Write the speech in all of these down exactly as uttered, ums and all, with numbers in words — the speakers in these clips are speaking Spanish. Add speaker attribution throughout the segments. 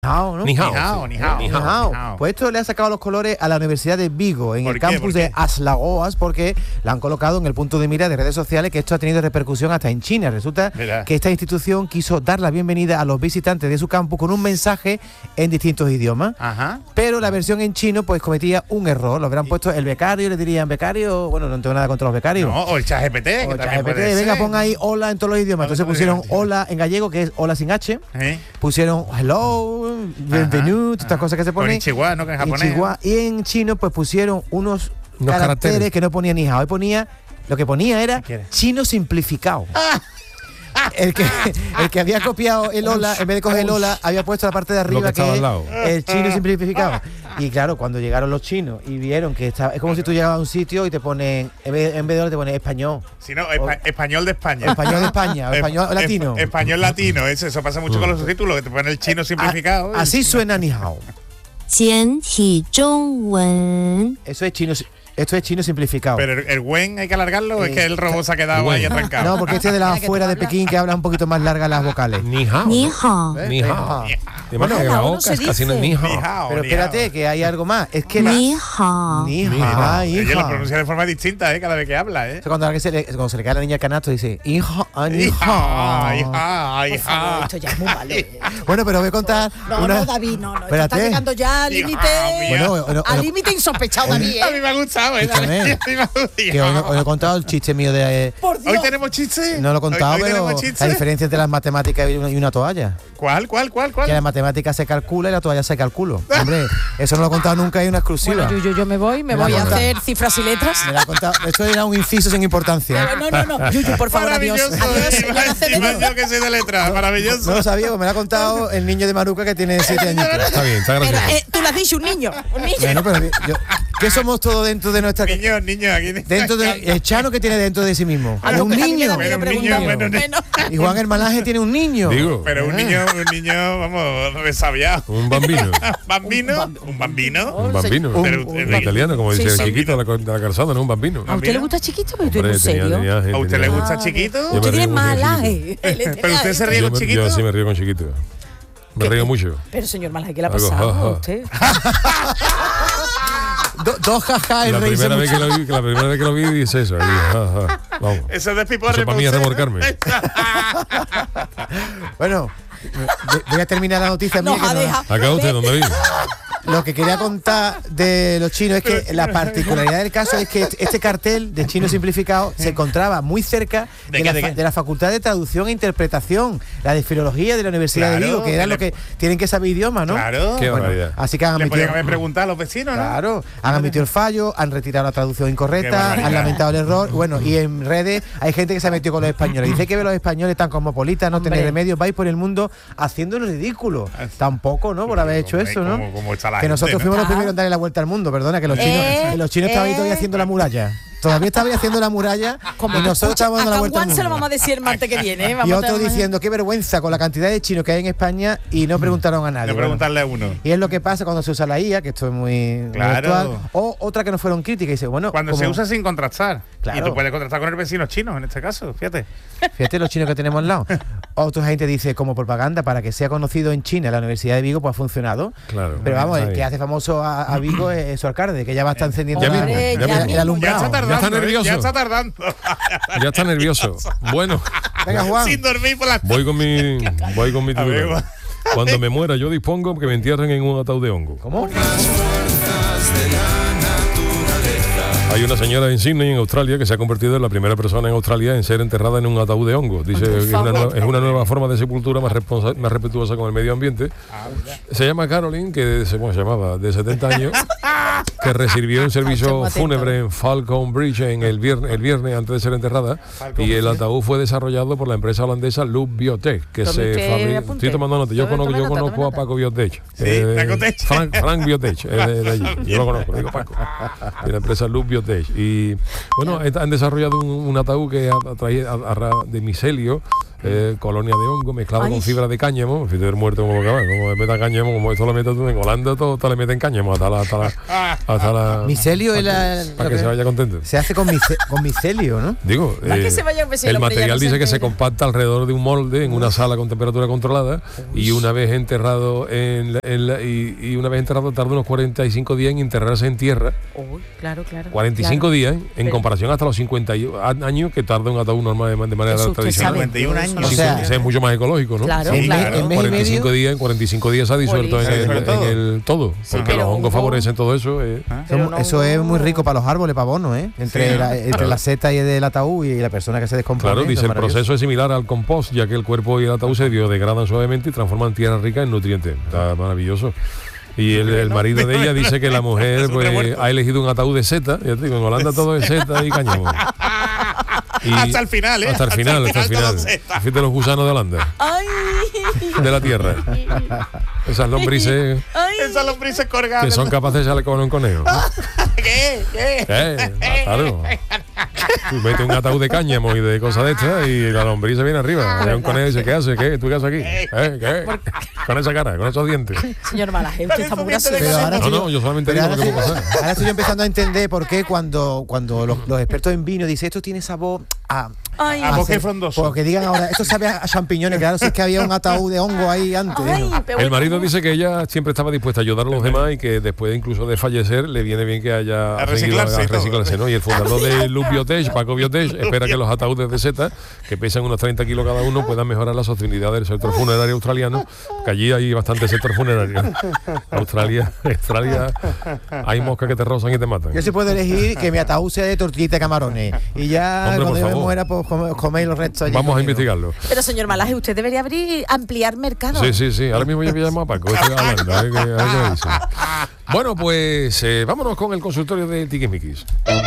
Speaker 1: Hao, ¿no?
Speaker 2: Ni hao,
Speaker 3: Ni hao,
Speaker 2: sí.
Speaker 3: ni hao.
Speaker 1: Ni
Speaker 3: Ni
Speaker 1: hao.
Speaker 3: hao.
Speaker 1: Pues esto le ha sacado los colores a la Universidad de Vigo, en
Speaker 3: ¿Por
Speaker 1: el
Speaker 3: qué?
Speaker 1: campus
Speaker 3: ¿Por qué?
Speaker 1: de Aslagoas, porque la han colocado en el punto de mira de redes sociales, que esto ha tenido repercusión hasta en China. Resulta
Speaker 3: Mira.
Speaker 1: que esta institución quiso dar la bienvenida a los visitantes de su campus con un mensaje en distintos idiomas.
Speaker 3: Ajá.
Speaker 1: Pero la versión en chino pues cometía un error. Lo habrán puesto el becario, le dirían becario, bueno, no tengo nada contra los becarios.
Speaker 3: No, o el chat G P T, que
Speaker 1: O
Speaker 3: también
Speaker 1: G P T,
Speaker 3: puede
Speaker 1: venga,
Speaker 3: ser.
Speaker 1: pon ahí hola en todos los idiomas. Entonces pusieron hola en gallego, que es hola sin H.
Speaker 3: ¿Eh?
Speaker 1: Pusieron hello, bienvenido, estas cosas que se ponen.
Speaker 3: Konnichiwa, ¿no? Que en japonés.
Speaker 1: Konnichiwa. Y en chino pues pusieron unos,
Speaker 2: Unos
Speaker 1: caracteres,
Speaker 2: caracteres.
Speaker 1: que no ponían ni hao. Y ponía, lo que ponía era
Speaker 3: ¿Qué quiere?
Speaker 1: chino simplificado. El que, el que había copiado el hola, en vez de coger el hola, había puesto la parte de arriba
Speaker 2: que estaba
Speaker 1: que
Speaker 2: al lado.
Speaker 1: es el chino simplificado. Y claro, cuando llegaron los chinos y vieron que estaba, es como si tú llegabas a un sitio y te ponen, en vez, en vez de hola te ponen español.
Speaker 3: Si no, espa- español de España.
Speaker 1: Español de España, o español
Speaker 3: Es-
Speaker 1: latino.
Speaker 3: es- Español latino, eso, eso pasa mucho con los subtítulos, que te ponen el chino simplificado.
Speaker 1: A- así suena ni hao.
Speaker 4: 简体中文。
Speaker 1: Eso es chino, esto es chino simplificado.
Speaker 3: Pero el, el wen hay que alargarlo, o es
Speaker 1: Eh,
Speaker 3: que el robot se ha quedado
Speaker 2: wen.
Speaker 3: ahí atrancado.
Speaker 1: No, porque este es de las afuera de Pekín que habla un poquito más largas las vocales.
Speaker 2: Ni hao.
Speaker 4: 你好，
Speaker 1: ¿Ves?
Speaker 2: Ni hao.
Speaker 1: ¿Ves?
Speaker 2: Y más que
Speaker 4: Bueno,
Speaker 2: la
Speaker 4: no
Speaker 2: boca
Speaker 4: se
Speaker 2: es casi no es
Speaker 4: dice.
Speaker 2: ni hao.
Speaker 3: Ni hao,
Speaker 1: Pero
Speaker 3: ni
Speaker 1: espérate,
Speaker 3: hao.
Speaker 1: que hay algo más. Es que la...
Speaker 4: 你好，
Speaker 1: Ni
Speaker 2: Ni
Speaker 1: hao,
Speaker 2: hao.
Speaker 3: Ella lo
Speaker 1: hija.
Speaker 3: pronuncia de forma distinta, ¿eh? Cada vez que habla, ¿eh?
Speaker 1: O sea, Cuando, alguien se le, cuando se le cae a la niña el canasto dice hija, ah, ni
Speaker 3: Hija,
Speaker 1: hao.
Speaker 3: hija, hija.
Speaker 5: Esto ya es muy malo. eh.
Speaker 1: Bueno, pero voy a contar
Speaker 5: No,
Speaker 1: una...
Speaker 5: no, David, no, no. Esto
Speaker 1: Espérate.
Speaker 5: está llegando ya al
Speaker 3: Hija
Speaker 5: límite.
Speaker 3: mía.
Speaker 1: Bueno, bueno,
Speaker 5: Al
Speaker 1: bueno,
Speaker 5: límite insospechado, David.
Speaker 3: A mí
Speaker 5: ¿eh?
Speaker 3: me ha gustado, ¿eh?
Speaker 1: Escúchame.
Speaker 3: A mí me ha gustado.
Speaker 1: que hoy no, hoy no he contado el chiste mío de... eh,
Speaker 5: Por Dios.
Speaker 3: Hoy tenemos chiste.
Speaker 1: no lo he contado,
Speaker 3: Hoy, hoy
Speaker 1: pero
Speaker 3: tenemos chiste.
Speaker 1: la diferencia entre las matemáticas y una, y una toalla.
Speaker 3: ¿Cuál, cuál, cuál, cuál?
Speaker 1: Que la matemática se calcula y la toalla se calcula. Hombre, eso no lo he contado nunca, hay una exclusiva.
Speaker 5: Bueno, Yuyu, yo me voy, me
Speaker 1: Me la
Speaker 5: voy a
Speaker 1: conta.
Speaker 5: hacer cifras y letras.
Speaker 1: Me la ha contado- Esto era un inciso sin importancia.
Speaker 5: No, no, no, no. Yuyu, por favor, adiós.
Speaker 3: Maravilloso.
Speaker 5: Adiós,
Speaker 3: Iván,
Speaker 5: señora Acevedo.
Speaker 3: Iván, yo que soy de letras, maravilloso.
Speaker 1: No lo sabía, pues me lo ha contado el niño de Maruca que tiene siete años.
Speaker 2: Está bien, está
Speaker 5: Pero,
Speaker 2: gracioso.
Speaker 5: eh, tú le has dicho un niño. Un niño.
Speaker 1: Bueno, pero yo, ¿qué somos todos dentro de nuestra...
Speaker 3: Niños, niños, aquí.
Speaker 1: Dentro de, el Chano que tiene dentro de sí mismo.
Speaker 5: A
Speaker 1: Es
Speaker 5: lo
Speaker 1: un
Speaker 5: que a mí me
Speaker 1: niño.
Speaker 5: da miedo
Speaker 3: Pero un niño,
Speaker 5: preguntar.
Speaker 3: bueno,
Speaker 5: Bueno.
Speaker 1: Y Juan Hermanaje tiene un niño.
Speaker 2: Digo,
Speaker 3: Pero un niño, un niño, vamos, resabiado.
Speaker 2: un bambino.
Speaker 3: ¿Bambino? ¿Un bambino?
Speaker 2: Un bambino.
Speaker 3: Un-
Speaker 2: Pero
Speaker 3: un-
Speaker 2: en italiano, como
Speaker 5: Sí,
Speaker 2: dice
Speaker 5: sí.
Speaker 2: el chiquito de la, de la calzada, no un bambino.
Speaker 5: ¿A usted le gusta chiquito? Pero estoy muy
Speaker 2: Hombre, tenía-
Speaker 5: serio.
Speaker 2: tenía-
Speaker 3: ¿A usted le
Speaker 2: tenía-
Speaker 3: gusta
Speaker 5: Ah,
Speaker 3: chiquito?
Speaker 2: Yo me
Speaker 5: Usted tiene
Speaker 2: río mucho de
Speaker 5: malaje.
Speaker 3: Pero usted se ríe
Speaker 2: Yo
Speaker 3: con
Speaker 2: me,
Speaker 3: chiquito.
Speaker 2: yo sí me río con chiquito. Me río mucho.
Speaker 5: Pero señor Malaje, ¿qué le ha
Speaker 2: Hago,
Speaker 5: pasado
Speaker 2: ja,
Speaker 5: a
Speaker 2: ja.
Speaker 5: usted?
Speaker 1: Do- dos jajas y
Speaker 2: La
Speaker 1: reírse
Speaker 2: primera, vez
Speaker 1: mucho.
Speaker 2: que lo vi, la primera vez que lo vi dice eso. Ahí, ja, ja. Vamos.
Speaker 3: Eso es de Pipo
Speaker 2: Eso para mí es remolcarme.
Speaker 1: Bueno, voy- voy a terminar la noticia mía.
Speaker 5: Nos
Speaker 1: que
Speaker 5: ha
Speaker 1: no-
Speaker 5: dejado.
Speaker 2: Acá usted, ¿dónde vive?
Speaker 1: Lo que quería contar de los chinos es que la particularidad del caso es que este cartel de chino simplificado se encontraba muy cerca
Speaker 3: ¿De
Speaker 1: de,
Speaker 3: qué,
Speaker 1: la,
Speaker 3: de
Speaker 1: fa-
Speaker 3: qué?
Speaker 1: de la Facultad de Traducción e Interpretación, la de Filología de la Universidad
Speaker 3: Claro,
Speaker 1: de Vigo, que era
Speaker 3: que
Speaker 1: lo
Speaker 3: le-
Speaker 1: que tienen que saber idiomas, ¿no?
Speaker 3: Claro.
Speaker 2: Qué
Speaker 1: Bueno,
Speaker 2: barbaridad.
Speaker 1: así que han
Speaker 3: Le
Speaker 1: admitido,
Speaker 3: podrían haber preguntado a los vecinos, ¿no?
Speaker 1: claro, han admitido el fallo, han retirado la traducción
Speaker 3: Qué
Speaker 1: incorrecta,
Speaker 3: barbaridad.
Speaker 1: han lamentado el error. Bueno, y en redes hay gente que se ha metido con los españoles. Dice que ve a los españoles tan cosmopolitas, no
Speaker 5: Hombre.
Speaker 1: tener remedio, vais por el mundo haciendo el ridículo. Tampoco, ¿no? Por haber hecho
Speaker 3: Como-
Speaker 1: eso, ¿no?
Speaker 3: como- como está la
Speaker 1: Que
Speaker 3: gente,
Speaker 1: nosotros
Speaker 3: ¿no?
Speaker 1: fuimos los
Speaker 5: Ah.
Speaker 1: primeros en darle la vuelta al mundo, perdona, que los chinos,
Speaker 5: Eh,
Speaker 1: los chinos estaban ahí todavía
Speaker 5: eh.
Speaker 1: haciendo la muralla. Todavía estaban haciendo la muralla
Speaker 5: Como
Speaker 1: y nosotros estábamos dando la
Speaker 5: a
Speaker 1: vuelta al
Speaker 5: Juan se lo
Speaker 1: mundo.
Speaker 5: vamos a decir el martes que viene. ¿eh? Vamos
Speaker 1: Y
Speaker 5: a
Speaker 1: otro
Speaker 5: tener-
Speaker 1: diciendo, qué vergüenza con la cantidad de chinos que hay en España y no preguntaron a nadie.
Speaker 3: De
Speaker 1: Bueno,
Speaker 3: preguntarle a uno.
Speaker 1: y es lo que pasa cuando se usa la I A, que esto es muy, muy
Speaker 3: Claro.
Speaker 1: actual. O otra que no fueron críticas y dice, bueno,
Speaker 3: Cuando
Speaker 1: como-
Speaker 3: se usa sin contrastar.
Speaker 1: Claro.
Speaker 3: Y tú puedes contrastar con el vecino chino, en este caso, fíjate.
Speaker 1: fíjate los chinos que tenemos al lado. Otra gente dice, como propaganda, para que sea conocido en China la Universidad de Vigo, pues ha funcionado.
Speaker 2: Claro.
Speaker 1: Pero vamos,
Speaker 2: Está
Speaker 1: el que
Speaker 2: bien.
Speaker 1: hace famoso a, a Vigo es su alcalde, que ya va a estar encendiendo
Speaker 2: Ya
Speaker 1: la-
Speaker 2: mismo, ya
Speaker 1: el-
Speaker 2: mismo.
Speaker 1: el
Speaker 3: Ya
Speaker 1: alumbrado.
Speaker 3: está tardando.
Speaker 2: está
Speaker 3: ¿eh?
Speaker 2: nervioso.
Speaker 3: Ya está tardando.
Speaker 2: Ya está nervioso. Bueno,
Speaker 1: Venga, Juan.
Speaker 3: Sin dormir por la
Speaker 2: voy con mi, voy con mi
Speaker 3: A ver,
Speaker 2: titular. Cuando me muera, yo dispongo que me entierren en un ataúd de hongo.
Speaker 1: ¿Cómo?
Speaker 2: Hay una señora en Sydney, en Australia, que se ha convertido en la primera persona en Australia en ser enterrada en un ataúd de hongo. Dice que es una, nueva, es una nueva forma de sepultura más, responsa- más respetuosa con el medio ambiente. Se llama Caroline, que se, bueno, se llamaba, de setenta años, que recibió un servicio
Speaker 5: Estamos atentos.
Speaker 2: fúnebre en Falcon Bridge en el viernes, el viernes antes de ser enterrada. Y el ataúd fue desarrollado por la empresa holandesa Loop Biotech, que
Speaker 5: Tome
Speaker 2: se
Speaker 5: usted
Speaker 2: fabrica.
Speaker 5: apunte.
Speaker 2: Estoy tomando nota. Yo
Speaker 5: Tome-
Speaker 2: conozco,
Speaker 5: tome
Speaker 2: yo
Speaker 5: nota,
Speaker 2: conozco
Speaker 5: tome
Speaker 2: a
Speaker 5: nota.
Speaker 2: Paco Biotech.
Speaker 3: Sí, Paco Tech.
Speaker 2: Frank, Frank Biotech, es de, de allí. Yo lo conozco, digo Paco. Y la empresa Loop Biotech biotech. Y bueno, han desarrollado un, un ataúd que a, a, traído a, a, de micelio, eh, colonia de hongo mezclado
Speaker 5: Ay.
Speaker 2: con fibra de cáñamo. Si te eres muerto como acabas, como le metas cáñamo, como esto lo metes tú en Holanda, todo, todo le meten cáñamo hasta la, hasta la, hasta la
Speaker 1: Micelio es la,
Speaker 2: para que, que se vaya contento.
Speaker 1: Se hace con, mice, con micelio, ¿no?
Speaker 2: Digo,
Speaker 5: Para
Speaker 2: eh,
Speaker 5: que se vaya, pues, si el
Speaker 2: el
Speaker 5: hombre ya
Speaker 2: material
Speaker 5: no se
Speaker 2: dice que se
Speaker 5: entera.
Speaker 2: compacta alrededor de un molde en una sala con temperatura controlada y una vez enterrado en, la, en la, y, y una vez enterrado tarda unos cuarenta y cinco días en enterrarse en tierra.
Speaker 5: Uy, claro, claro.
Speaker 2: cuarenta y cinco
Speaker 5: claro.
Speaker 2: días, ¿eh? En
Speaker 5: Pero-
Speaker 2: comparación hasta los cincuenta años que tarda un ataúd normal de, de manera
Speaker 5: Eso usted
Speaker 2: tradicional.
Speaker 5: sabe.
Speaker 3: cincuenta y un años.
Speaker 1: O sea,
Speaker 2: Ese es mucho más ecológico, ¿no?
Speaker 5: Claro,
Speaker 3: Sí,
Speaker 5: claro.
Speaker 3: claro.
Speaker 1: En mes y
Speaker 2: cuarenta y cinco
Speaker 1: medio.
Speaker 2: días, en cuarenta y cinco días se ha disuelto en el,
Speaker 3: Sobre todo.
Speaker 2: en el todo, porque
Speaker 5: Pero
Speaker 2: los hongos
Speaker 5: un-
Speaker 2: favorecen todo eso. eh.
Speaker 3: ¿Ah?
Speaker 5: Pero
Speaker 1: Eso,
Speaker 5: no-
Speaker 1: eso es muy rico para los árboles, para abono, ¿eh? Entre,
Speaker 3: Sí,
Speaker 1: la, entre
Speaker 2: claro.
Speaker 1: la seta y el ataúd y la persona que se descompone.
Speaker 2: Claro, dice
Speaker 1: eso es
Speaker 2: el proceso
Speaker 1: maravilloso.
Speaker 2: es similar al compost, ya que el cuerpo y el ataúd se biodegradan suavemente y transforman tierra rica en nutrientes. Está maravilloso. Y el, el marido de ella dice que la mujer
Speaker 3: Es un
Speaker 2: pues,
Speaker 3: revuelto.
Speaker 2: ha elegido un ataúd de seta. Ya te digo, en Holanda todo es seta y cáñamo. Y
Speaker 3: Hasta el final, ¿eh?
Speaker 2: Hasta el final, hasta el
Speaker 3: todo
Speaker 2: final.
Speaker 3: seta.
Speaker 2: Fíjate los gusanos de Holanda,
Speaker 5: Ay,
Speaker 2: de la tierra. Esas lombrices
Speaker 5: ay.
Speaker 3: Esas lombrices colgadas.
Speaker 2: que son capaces de echarle con un conejo.
Speaker 3: ¿Qué? ¿Qué?
Speaker 2: ¿Qué? Claro. Tú metes un ataúd de cáñamo y de cosas de estas y la lombriz se viene arriba. Ve un conejo y dice, ¿qué hace? ¿Qué? ¿Tú qué haces aquí? ¿Eh? ¿Qué? Con esa cara, con esos dientes.
Speaker 5: Señor Malaje, usted está muy gracioso.
Speaker 1: Pero ahora
Speaker 2: No,
Speaker 1: estoy
Speaker 2: no,
Speaker 1: yo-
Speaker 2: yo solamente
Speaker 1: pero
Speaker 2: digo lo que
Speaker 1: ahora
Speaker 2: puede
Speaker 1: estoy-
Speaker 2: pasar.
Speaker 1: ahora estoy yo empezando a entender por qué cuando, cuando los, los expertos en vino dicen esto tiene sabor a...
Speaker 5: Ay,
Speaker 3: A bosque
Speaker 1: hace-
Speaker 3: frondoso.
Speaker 1: Porque digan ahora, esto sabe a, a champiñones, claro, si es que había un ataúd de hongo ahí antes.
Speaker 5: ay,
Speaker 1: ¿no?
Speaker 5: pero
Speaker 2: El
Speaker 5: bueno.
Speaker 2: marido dice que ella siempre estaba dispuesta a ayudar a los demás y que después incluso de fallecer le viene bien que haya
Speaker 3: A
Speaker 2: seguido
Speaker 3: reciclarse y todo.
Speaker 2: reciclarse, ¿no? Y el fundador de Loop Biotech, Paco Biotech, espera que los ataúdes de seta, que pesan unos treinta kilos cada uno, puedan mejorar la sostenibilidad del sector funerario australiano, que allí hay bastante sector funerario. Australia, Australia, hay moscas que te rozan y te matan.
Speaker 1: Yo sí puedo elegir que mi ataúd sea de tortillita de camarones. Y ya
Speaker 2: Hombre, por
Speaker 1: cuando yo me
Speaker 2: favor.
Speaker 1: muera, pues come- coméis los restos allí.
Speaker 2: Vamos a
Speaker 1: conmigo.
Speaker 2: investigarlo.
Speaker 5: Pero señor Malaje, usted debería abrir, ampliar mercado.
Speaker 2: Sí, sí, sí. Ahora mismo yo me llamo a Paco. Estoy hablando. A ver qué, a ver qué me dice. Bueno, pues eh, vámonos con el consultorio de Tiquismiquis.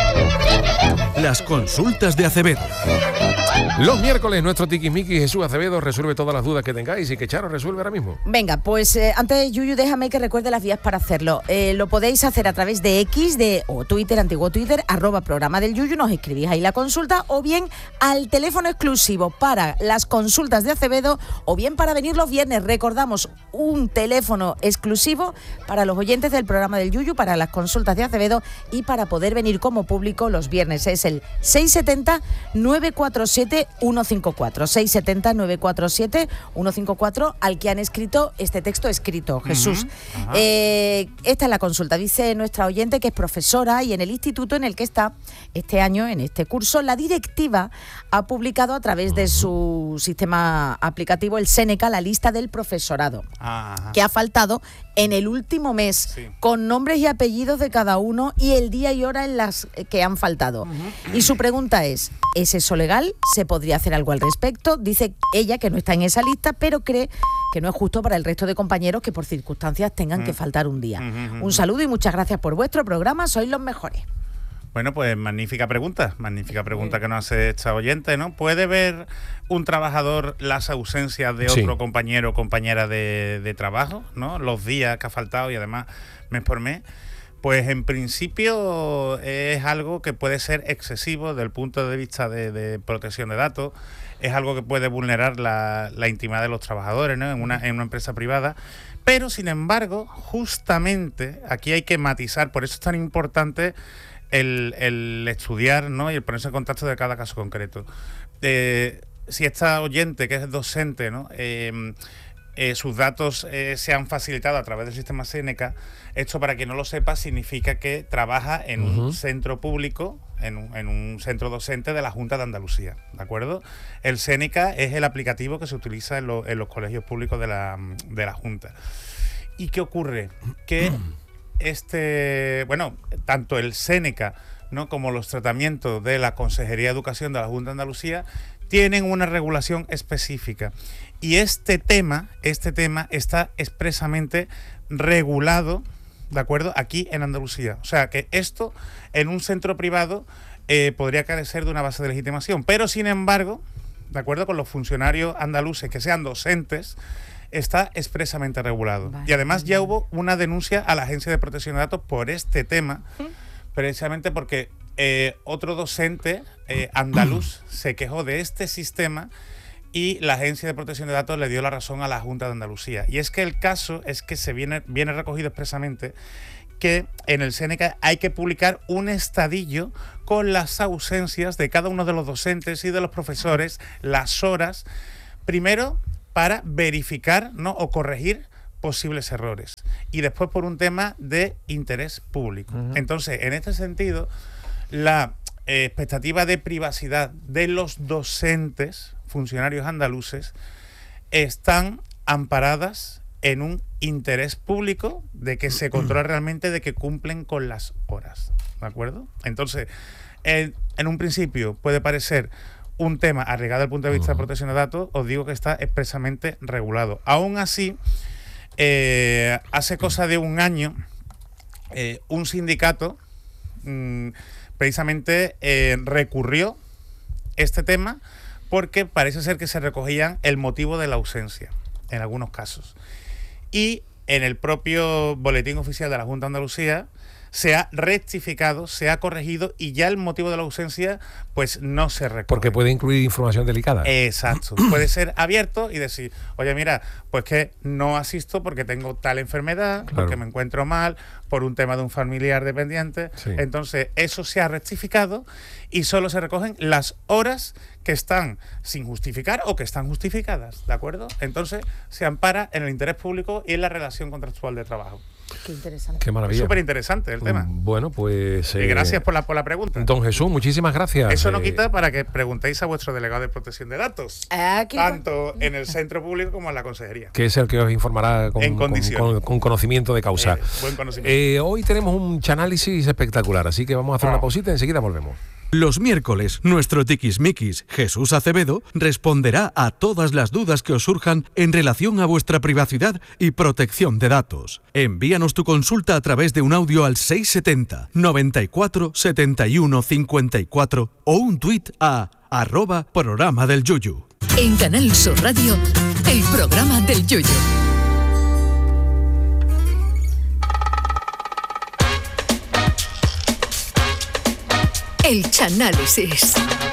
Speaker 6: Las consultas de Acevedo.
Speaker 2: Los miércoles, nuestro Tiquismiquis Jesús Acevedo resuelve todas las dudas que tengáis y que Charo resuelve ahora mismo.
Speaker 5: Venga, pues eh, antes, Yuyu, déjame que recuerde las vías para hacerlo. Eh, lo podéis hacer a través de X de, o Twitter, antiguo Twitter, arroba programa del Yuyu, nos escribís ahí la consulta, o bien al teléfono exclusivo para las consultas de Acevedo, o bien para venir los viernes. Recordamos, un teléfono exclusivo para los oyentes del programa del Yuyu, para las consultas de Acevedo y para poder venir como público los viernes. Es el seis siete cero, nueve cuatro siete, uno cinco cuatro. seis siete cero, nueve cuatro siete, uno cinco cuatro, al que han escrito este texto escrito, Jesús. Eh, esta es la consulta. Dice nuestra oyente que es profesora y en el instituto en el que está este año, en este curso, la directiva ha publicado a través de su sistema aplicativo, el Seneca, la lista del profesorado
Speaker 3: Ajá.
Speaker 5: que ha faltado en el último mes,
Speaker 3: Sí.
Speaker 5: con nombres y apellidos de cada uno y el día y hora en las que han faltado. Y su pregunta es, ¿es eso legal? ¿Se podría hacer algo al respecto? Dice ella que no está en esa lista, pero cree que no es justo para el resto de compañeros que por circunstancias tengan que faltar un día. Un saludo y muchas gracias por vuestro programa, sois los mejores.
Speaker 3: Bueno, pues magnífica pregunta, magnífica pregunta que nos hace esta oyente, ¿no? ¿Puede ver un trabajador las ausencias de
Speaker 2: Sí.
Speaker 3: otro compañero o compañera de, de trabajo, ¿no? Los días que ha faltado y además mes por mes. Pues en principio es algo que puede ser excesivo desde el punto de vista de, de protección de datos, es algo que puede vulnerar la, la intimidad de los trabajadores, ¿no? en, una, en una empresa privada, pero sin embargo, justamente aquí hay que matizar, por eso es tan importante el, el estudiar, ¿no? y el ponerse en contacto de cada caso concreto. Eh, si esta oyente, que es docente, ¿no? Eh, Eh, sus datos eh, se han facilitado a través del sistema Seneca. Esto, para quien no lo sepa, significa que trabaja en
Speaker 2: Uh-huh.
Speaker 3: un centro público, en un, en un centro docente de la Junta de Andalucía, ¿de acuerdo? El Seneca es el aplicativo que se utiliza en, lo, en los colegios públicos de la, de la Junta. ¿Y qué ocurre? Que este, bueno, tanto el Seneca, ¿no? como los tratamientos de la Consejería de Educación de la Junta de Andalucía tienen una regulación específica. Y este tema, este tema está expresamente regulado, ¿de acuerdo?, aquí en Andalucía. O sea, que esto en un centro privado eh, podría carecer de una base de legitimación. Pero, sin embargo, ¿de acuerdo?, con los funcionarios andaluces que sean docentes, está expresamente regulado.
Speaker 5: Vale.
Speaker 3: Y además ya hubo una denuncia a la Agencia de Protección de Datos por este tema, precisamente porque eh, otro docente eh, andaluz se quejó de este sistema y la Agencia de Protección de Datos le dio la razón a la Junta de Andalucía. Y es que el caso es que se viene, viene recogido expresamente que en el Seneca hay que publicar un estadillo con las ausencias de cada uno de los docentes y de los profesores, las horas, primero para verificar, ¿no?, o corregir posibles errores, y después por un tema de interés público. Uh-huh. Entonces, en este sentido, la eh, expectativa de privacidad de los docentes, funcionarios andaluces, están amparadas en un interés público de que se controla realmente de que cumplen con las horas, ¿de acuerdo? Entonces, en, en un principio puede parecer un tema arriesgado desde el punto de vista de protección de datos, os digo que está expresamente regulado. Aún así, eh, hace cosa de un año, eh, un sindicato mmm, precisamente eh, recurrió este tema porque parece ser que se recogían el motivo de la ausencia, en algunos casos. Y en el propio boletín oficial de la Junta de Andalucía se ha rectificado, se ha corregido y ya el motivo de la ausencia pues no se recoge.
Speaker 2: Porque puede incluir información delicada.
Speaker 3: Exacto. Puede ser abierto y decir, oye, mira, pues que no asisto porque tengo tal enfermedad, claro, porque me encuentro mal, por un tema de un familiar dependiente. Sí. Entonces, eso se ha rectificado y solo se recogen las horas que están sin justificar o que están justificadas, ¿de acuerdo? Entonces, se ampara en el interés público y en la relación contractual de trabajo.
Speaker 5: Qué interesante.
Speaker 2: Qué maravilla.
Speaker 3: Súper interesante el tema.
Speaker 2: Bueno, pues...
Speaker 3: Eh, y gracias por la, por la pregunta.
Speaker 2: Don Jesús, muchísimas gracias.
Speaker 3: Eso no
Speaker 2: eh,
Speaker 3: quita para que preguntéis a vuestro delegado de protección de datos.
Speaker 5: Ah,
Speaker 3: tanto en el centro público como en la consejería.
Speaker 2: Que es el que os informará con,
Speaker 3: en
Speaker 2: con, con, con conocimiento de causa.
Speaker 3: Eh, buen conocimiento.
Speaker 2: Eh, hoy tenemos un chanálisis espectacular, así que vamos a hacer oh. una pausita y enseguida volvemos.
Speaker 6: Los miércoles, nuestro tiquismiquis Jesús Acevedo responderá a todas las dudas que os surjan en relación a vuestra privacidad y protección de datos. Envíanos tu consulta a través de un audio al seis setenta, noventa y cuatro, setenta y uno, cincuenta y cuatro o un tuit a arroba programa del Yuyu.
Speaker 7: En Canal Sur Radio, el programa del Yuyu. El chanálisis.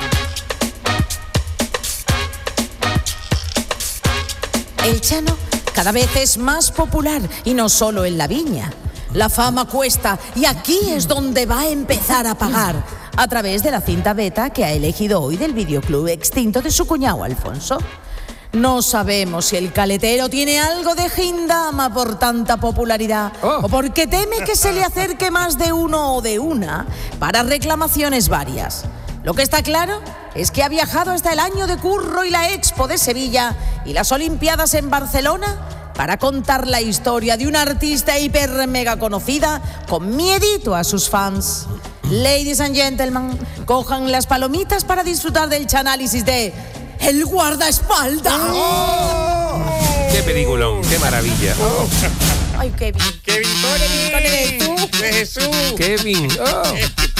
Speaker 5: El Chano cada vez es más popular y no solo en la viña. La fama cuesta y aquí es donde va a empezar a pagar, a través de la cinta beta que ha elegido hoy del videoclub extinto de su cuñado Alfonso. No sabemos si el caletero tiene algo de gindama por tanta popularidad oh. o porque teme que se le acerque más de uno o de una para reclamaciones varias. Lo que está claro es que ha viajado hasta el año de curro y la Expo de Sevilla y las Olimpiadas en Barcelona para contar la historia de una artista hiper mega conocida con miedito a sus fans. Ladies and gentlemen, cojan las palomitas para disfrutar del chanálisis de El Guardaespaldas.
Speaker 2: ¡Oh! ¡Qué peliculón! ¡Qué maravilla! Oh.
Speaker 5: ¡Ay, Kevin!
Speaker 3: ¡Kevin Tony! ¡De Jesús!
Speaker 2: ¡Kevin! Oh.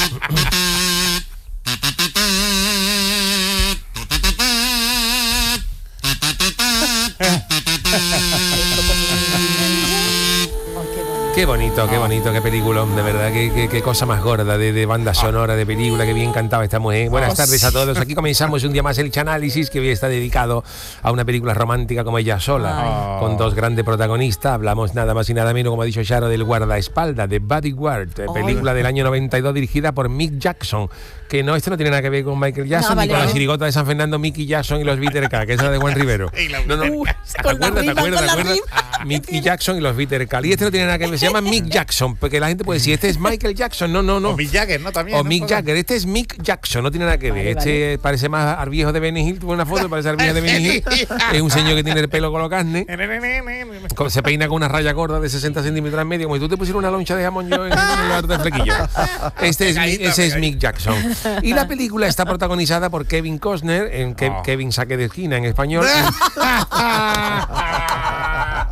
Speaker 2: Qué bonito, qué bonito, qué peliculón, de verdad, qué, qué, qué cosa más gorda de, de banda sonora, de película, qué bien cantaba esta mujer. Buenas tardes a todos, aquí comenzamos un día más el chanálisis que hoy está dedicado a una película romántica como Ella sola, Ay. con dos grandes protagonistas. Hablamos nada más y nada menos, como ha dicho Charo, del Guardaespaldas, de Bodyguard, película del año noventa y dos dirigida por Mick Jackson, que no, esto no tiene nada que ver con Michael Jackson no, vale, ni con la chirigota de San Fernando, Mickey Jackson y los Bitter Cat, que es la de Juan Rivero. No, no,
Speaker 5: uh,
Speaker 2: ¿te acuerdas, te acuerdas, te acuerdas? Mickey Jackson y los Bitter Cat. Y este no tiene nada que ver, se llama Mick Jackson, porque la gente puede decir, este es Michael Jackson, no, no, no.
Speaker 3: O Mick Jagger, ¿no? También.
Speaker 2: O
Speaker 3: ¿no?
Speaker 2: Mick Jagger, este es Mick Jackson, no tiene nada que ver. Vale, este vale. parece más al viejo de Benny Hill, tuve una foto, parece al viejo de Benny Hill. Es un señor que tiene el pelo con carne, se peina con una raya gorda de sesenta centímetros en medio, como si tú te pusieras una loncha de jamón yo en, en el lugar de flequillo. Este es, ese es Mick Jackson. Y la película está protagonizada por Kevin Costner, en Ke- oh. Kevin Saque de Esquina en español.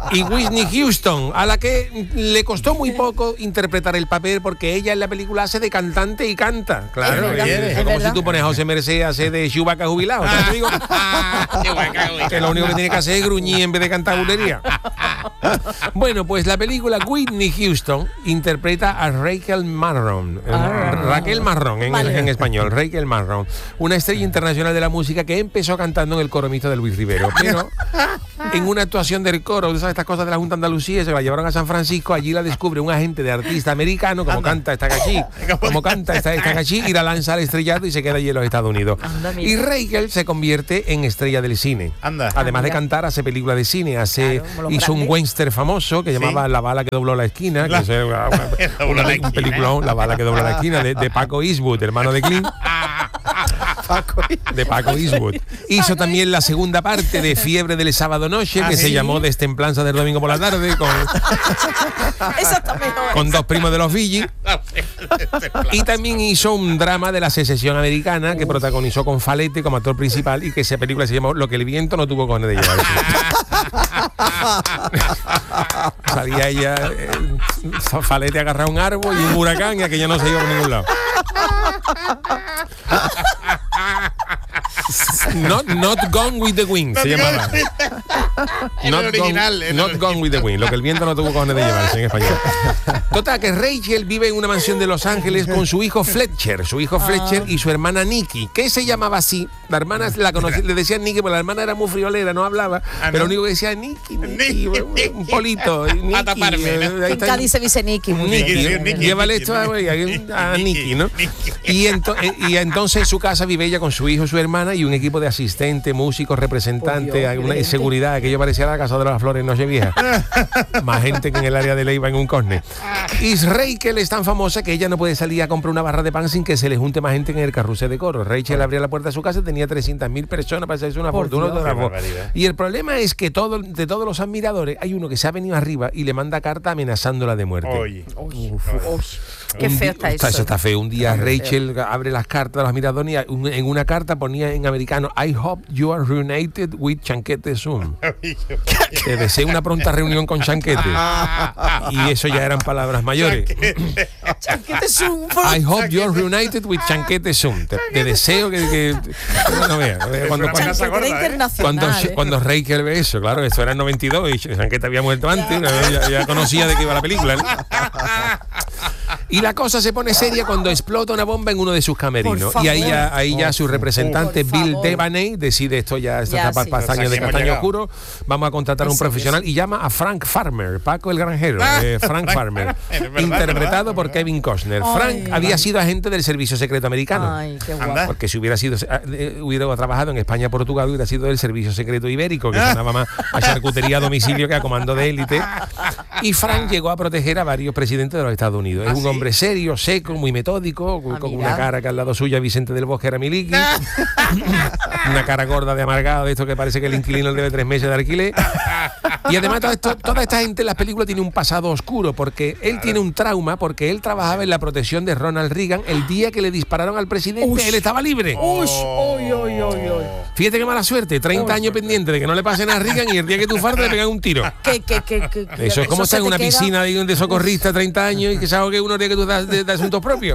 Speaker 8: y Whitney Houston, a la que le costó muy poco interpretar el papel porque ella en la película hace de cantante y canta. Claro,
Speaker 5: Es verdad,
Speaker 8: es,
Speaker 5: es
Speaker 8: es como
Speaker 5: verdad.
Speaker 8: si tú pones a José Merced a hacer de Chewbacca jubilado. ¿Sabes? Te digo que lo único que tiene que hacer es gruñir en vez de cantar bulería. Bueno, pues la película Whitney Houston interpreta a Rachel Marron, eh, Raquel Marrón en, en español, Rachel Marron, una estrella internacional de la música que empezó cantando en el coro mixto de Luis Rivero, pero en una actuación del coro, ¿sabes? Estas cosas de la Junta de Andalucía, se la llevaron a San Francisco, allí la descubre un agente de artista americano, como canta esta cachí, como canta esta, esta cachí, y la lanza al estrellato y se queda allí en los Estados Unidos.
Speaker 5: Anda, mira.
Speaker 8: Y Rachel se convierte en estrella del cine.
Speaker 3: Anda.
Speaker 8: Además de
Speaker 5: Mira.
Speaker 8: cantar, hace películas de cine, hace
Speaker 5: Claro, como los
Speaker 8: hizo un
Speaker 5: grandes.
Speaker 8: western famoso que
Speaker 3: Sí.
Speaker 8: llamaba La bala que dobló la esquina,
Speaker 3: La-
Speaker 8: que es una, una-
Speaker 3: dobló la
Speaker 8: un
Speaker 3: esquina.
Speaker 8: peliculón, La bala que dobló la esquina, de, de Paco Eastwood, hermano de Clint. De Paco Eastwood. Hizo también la segunda parte de Fiebre del sábado noche,
Speaker 3: ¿Ah,
Speaker 8: que se
Speaker 3: sí?
Speaker 8: llamó Destemplanza del domingo por la tarde, con,
Speaker 5: Eso está mejor.
Speaker 8: con dos primos de los Vigi. Y también hizo un drama de la secesión americana que protagonizó con Falete como actor principal y que esa película se llamó Lo que el viento no tuvo cojones de llevar. Salía ella, eh, Falete agarraba un árbol y un huracán y aquella no se iba por ningún lado. Not, not Gone with the Wind se llamaba.
Speaker 3: En
Speaker 8: Not,
Speaker 3: el original,
Speaker 8: gone,
Speaker 3: en
Speaker 8: not
Speaker 3: el
Speaker 8: Gone with the Wind, lo que el viento no tuvo cojones de llevarse en español. Total, que Rachel vive en una mansión de Los Ángeles con su hijo Fletcher, su hijo Fletcher y su hermana Nikki, que se llamaba así. La hermana la conocí, le decían Nikki, porque la hermana era muy friolera, no hablaba,
Speaker 3: Ah, ¿no?
Speaker 8: pero lo único que decía Nikki, Nikki,
Speaker 3: Nikki,
Speaker 8: un polito, Nikki,
Speaker 3: a taparme, ¿no?
Speaker 8: eh, ahí
Speaker 5: En
Speaker 8: está-
Speaker 5: Cádiz se dice Nicky. muy
Speaker 8: Nicky,
Speaker 5: bien.
Speaker 3: sí, Nicky,
Speaker 8: llévale
Speaker 3: Nicky,
Speaker 8: esto a,
Speaker 3: Nicky,
Speaker 8: a Nicky, ¿no?
Speaker 3: Nicky.
Speaker 8: Y, ento- eh, y entonces en su casa vive ella con su hijo, su hermana y un equipo de asistentes, músicos, representantes,
Speaker 5: Por Dios,
Speaker 8: alguna
Speaker 5: qué
Speaker 8: seguridad, aquello parecía la Casa de las Flores en Nochevieja. Más gente que en el área de Leiva en un córner. Y Rachel es tan famosa que ella no puede salir a comprar una barra de pan sin que se le junte más gente en el carrusel de coro. Rachel abría la puerta de su casa y tenía trescientas mil personas para hacerse una
Speaker 5: Por
Speaker 8: fortuna.
Speaker 5: Dios.
Speaker 8: autógrafo.
Speaker 3: Qué barbaridad.
Speaker 8: Y el problema es que todo, de todos los admiradores hay uno que se ha venido arriba y le manda carta amenazándola de muerte.
Speaker 3: Oye.
Speaker 5: Qué
Speaker 8: Un
Speaker 5: feo
Speaker 8: di-
Speaker 5: está eso.
Speaker 8: está feo. Un día Rachel abre las cartas de los admiradores y un- en una carta ponía en americano I hope you are reunited with Chanquete soon. Te deseo una pronta reunión con Chanquete. Y eso ya eran palabras mayores.
Speaker 5: Chanquete es un
Speaker 8: I hope you are reunited with Chanquete soon. Te, te deseo que... que no veas, no veas, cuando,
Speaker 3: una
Speaker 8: cuando,
Speaker 3: amenaza gorda, ¿eh?
Speaker 5: internacional.
Speaker 8: cuando,
Speaker 5: ¿eh?
Speaker 8: cuando Rachel ve eso, claro, eso era en noventa y dos y Chanquete había muerto antes, ya, ya conocía de qué iba la película, ¿no? Y la cosa se pone seria cuando explota una bomba en uno de sus camerinos.
Speaker 5: Por
Speaker 8: Y ahí
Speaker 5: favor.
Speaker 8: ya, ahí ya su representante
Speaker 5: Por
Speaker 8: Bill
Speaker 5: favor.
Speaker 8: Devaney decide esto ya, esto
Speaker 5: Ya,
Speaker 8: está
Speaker 5: sí.
Speaker 8: pa- pastaño
Speaker 3: Hasta
Speaker 8: de
Speaker 3: aquí hemos
Speaker 8: castaño
Speaker 3: llegado.
Speaker 8: oscuro. Vamos a contratar a un
Speaker 5: Eso,
Speaker 8: profesional y llama a Frank Farmer, Paco el Granjero, eh, Frank Farmer,
Speaker 3: Es verdad,
Speaker 8: interpretado
Speaker 3: verdad,
Speaker 8: por
Speaker 3: verdad.
Speaker 8: Kevin Costner.
Speaker 5: Ay.
Speaker 8: Frank había sido agente del servicio secreto americano.
Speaker 5: Ay, qué
Speaker 3: Anda.
Speaker 5: guapo.
Speaker 8: Porque si hubiera sido eh, hubiera trabajado en España, Portugal, hubiera sido del servicio secreto ibérico, que sonaba más a charcutería a domicilio que a comando de élite. Y Frank llegó a proteger a varios presidentes de los Estados Unidos. Es un hombre serio, seco, muy metódico, con
Speaker 5: Ah,
Speaker 8: con
Speaker 5: mira.
Speaker 8: una cara que al lado suya Vicente del Bosque era Miliki, una cara gorda de amargado, de esto que parece que el inquilino le debe tres meses de alquiler. Y además todo esto- toda esta gente en las películas tiene un pasado oscuro, porque él tiene un trauma, porque él trabajaba en la protección de Ronald Reagan el día que le dispararon al presidente, él estaba libre.
Speaker 5: Uy, uy, uy, uy, uy.
Speaker 8: Fíjate qué mala suerte, treinta años pendiente de que no le pase nada a Reagan y el día que tú fardes le pegan un tiro.
Speaker 5: Que, que, que, que- que-
Speaker 8: Eso es como
Speaker 5: se
Speaker 8: estar en
Speaker 5: te
Speaker 8: una
Speaker 5: queda-
Speaker 8: piscina de, de socorrista treinta años y que se ahogue uno día que tú das de, de asuntos propios.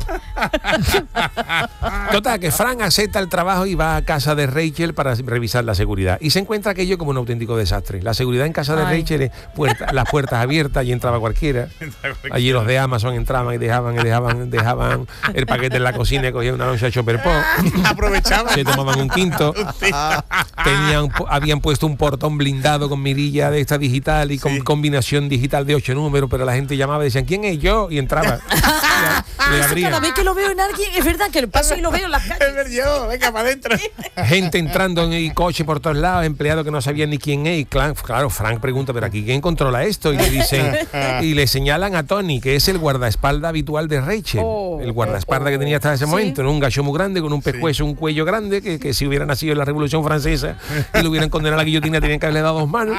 Speaker 8: Total, que Frank acepta el trabajo y va a casa de Rachel para revisar la seguridad. Y se encuentra aquello como un auténtico desastre. La seguridad en casa de
Speaker 5: Ay.
Speaker 8: Rachel es puerta- las puertas abiertas y entraba cualquiera. Allí los de Amazon entraban y dejaban, y dejaban, dejaban el paquete en la cocina y cogían una loncha Chopper Pop.
Speaker 3: Aprovechaba.
Speaker 8: Se tomaban un quinto. Tenían, pu- habían puesto un portón blindado con mirilla de esta digital y con
Speaker 3: Sí.
Speaker 8: combinación digital de ocho números, pero la gente llamaba y decían, ¿quién es yo? Y entraba. Le
Speaker 5: Eso
Speaker 8: abrían.
Speaker 5: cada vez que lo veo en alguien, es verdad que lo paso y lo veo en las
Speaker 3: Es
Speaker 5: calles.
Speaker 3: ver yo, venga para adentro.
Speaker 8: Gente entrando en el coche por todos lados, empleados que no sabían ni quién es. Y clan- claro, Frank pregunta, ¿pero aquí quién controla esto? Y le dicen, y le señalan a Tony, que es el guardaespaldas habitual de Rachel.
Speaker 5: Oh,
Speaker 8: el guardaespaldas que tenía hasta ese
Speaker 5: Sí.
Speaker 8: momento, ¿no? Un gacho muy grande, con un pescuezo, un cuello grande, que, que si hubiera nacido en la Revolución Francesa y lo hubieran condenado a la guillotina, tenían que haberle dado dos manos.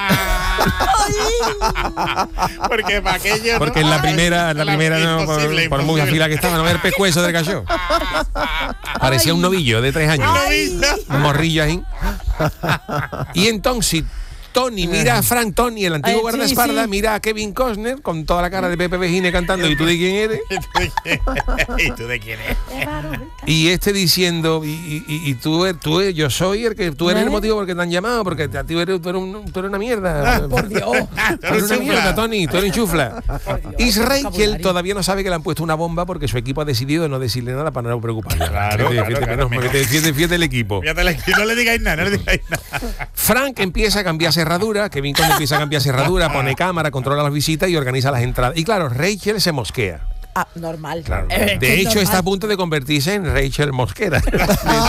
Speaker 3: Porque para aquello.
Speaker 8: Porque en la primera, en la primera no, por,
Speaker 3: imposible,
Speaker 8: por muy
Speaker 3: imposible.
Speaker 8: afilada que estaba, no ver el pescuezo del gallo. Parecía un novillo de tres años.
Speaker 3: Ay.
Speaker 8: Un morrillo ahí. Y entonces Tony mira a Frank, Tony, el antiguo
Speaker 5: Ay,
Speaker 8: guardaespaldas,
Speaker 5: sí, sí.
Speaker 8: mira a Kevin Costner con toda la cara de Pepe Vejine cantando, ¿y tú de quién eres?
Speaker 3: ¿Y tú de quién eres?
Speaker 8: Y este diciendo, y, y, y- y tú, tú, yo soy el que tú eres el motivo por el que te han llamado, porque a ti eres, tú eres, un- tú eres una mierda.
Speaker 5: Por Dios.
Speaker 8: Tú eres una mierda, Tony, tú eres enchufla. Y Rachel todavía no sabe que le han puesto una bomba porque su equipo ha decidido no decirle nada para no preocuparla.
Speaker 3: Claro,
Speaker 8: Fíjate,
Speaker 3: claro,
Speaker 8: fíjate,
Speaker 3: claro,
Speaker 8: menos mal que te- fíjate, fíjate el equipo.
Speaker 3: Fíjate, no le digáis nada, no le digáis nada.
Speaker 8: Frank empieza a cambiar cerradura, Kevin Conner empieza a cambiar cerradura, pone cámara, controla las visitas y organiza las entradas. Y claro, Rachel se mosquea.
Speaker 5: Ah, normal.
Speaker 8: Claro.
Speaker 5: Eh, es que
Speaker 8: De
Speaker 5: es
Speaker 8: hecho,
Speaker 5: normal.
Speaker 8: está a punto de convertirse en Rachel Mosquera. De- de- de-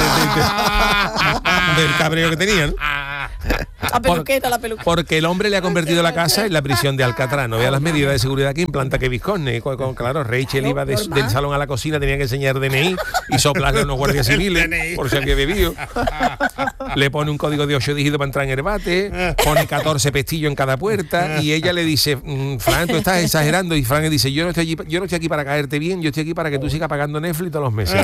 Speaker 8: de- del cabreo que tenía, ¿no?
Speaker 5: La peluqueta, la peluqueta.
Speaker 8: Porque el hombre le ha convertido la casa en la prisión de Alcatraz. No vea las medidas de seguridad que implanta Kevin Conner. Con- con- Claro, Rachel iba de-
Speaker 5: normal.
Speaker 8: del salón a la cocina, tenía que enseñar D N I y soplarle a unos guardias civiles
Speaker 3: D N I.
Speaker 8: por si había bebido. Le pone un código de ocho dígitos para entrar en el bate, pone catorce pestillos en cada puerta y ella le dice, mm, Fran, tú estás exagerando. Y Fran le dice, yo no estoy allí, yo no estoy aquí para caerte bien, yo estoy aquí para que tú sigas pagando Netflix todos los meses.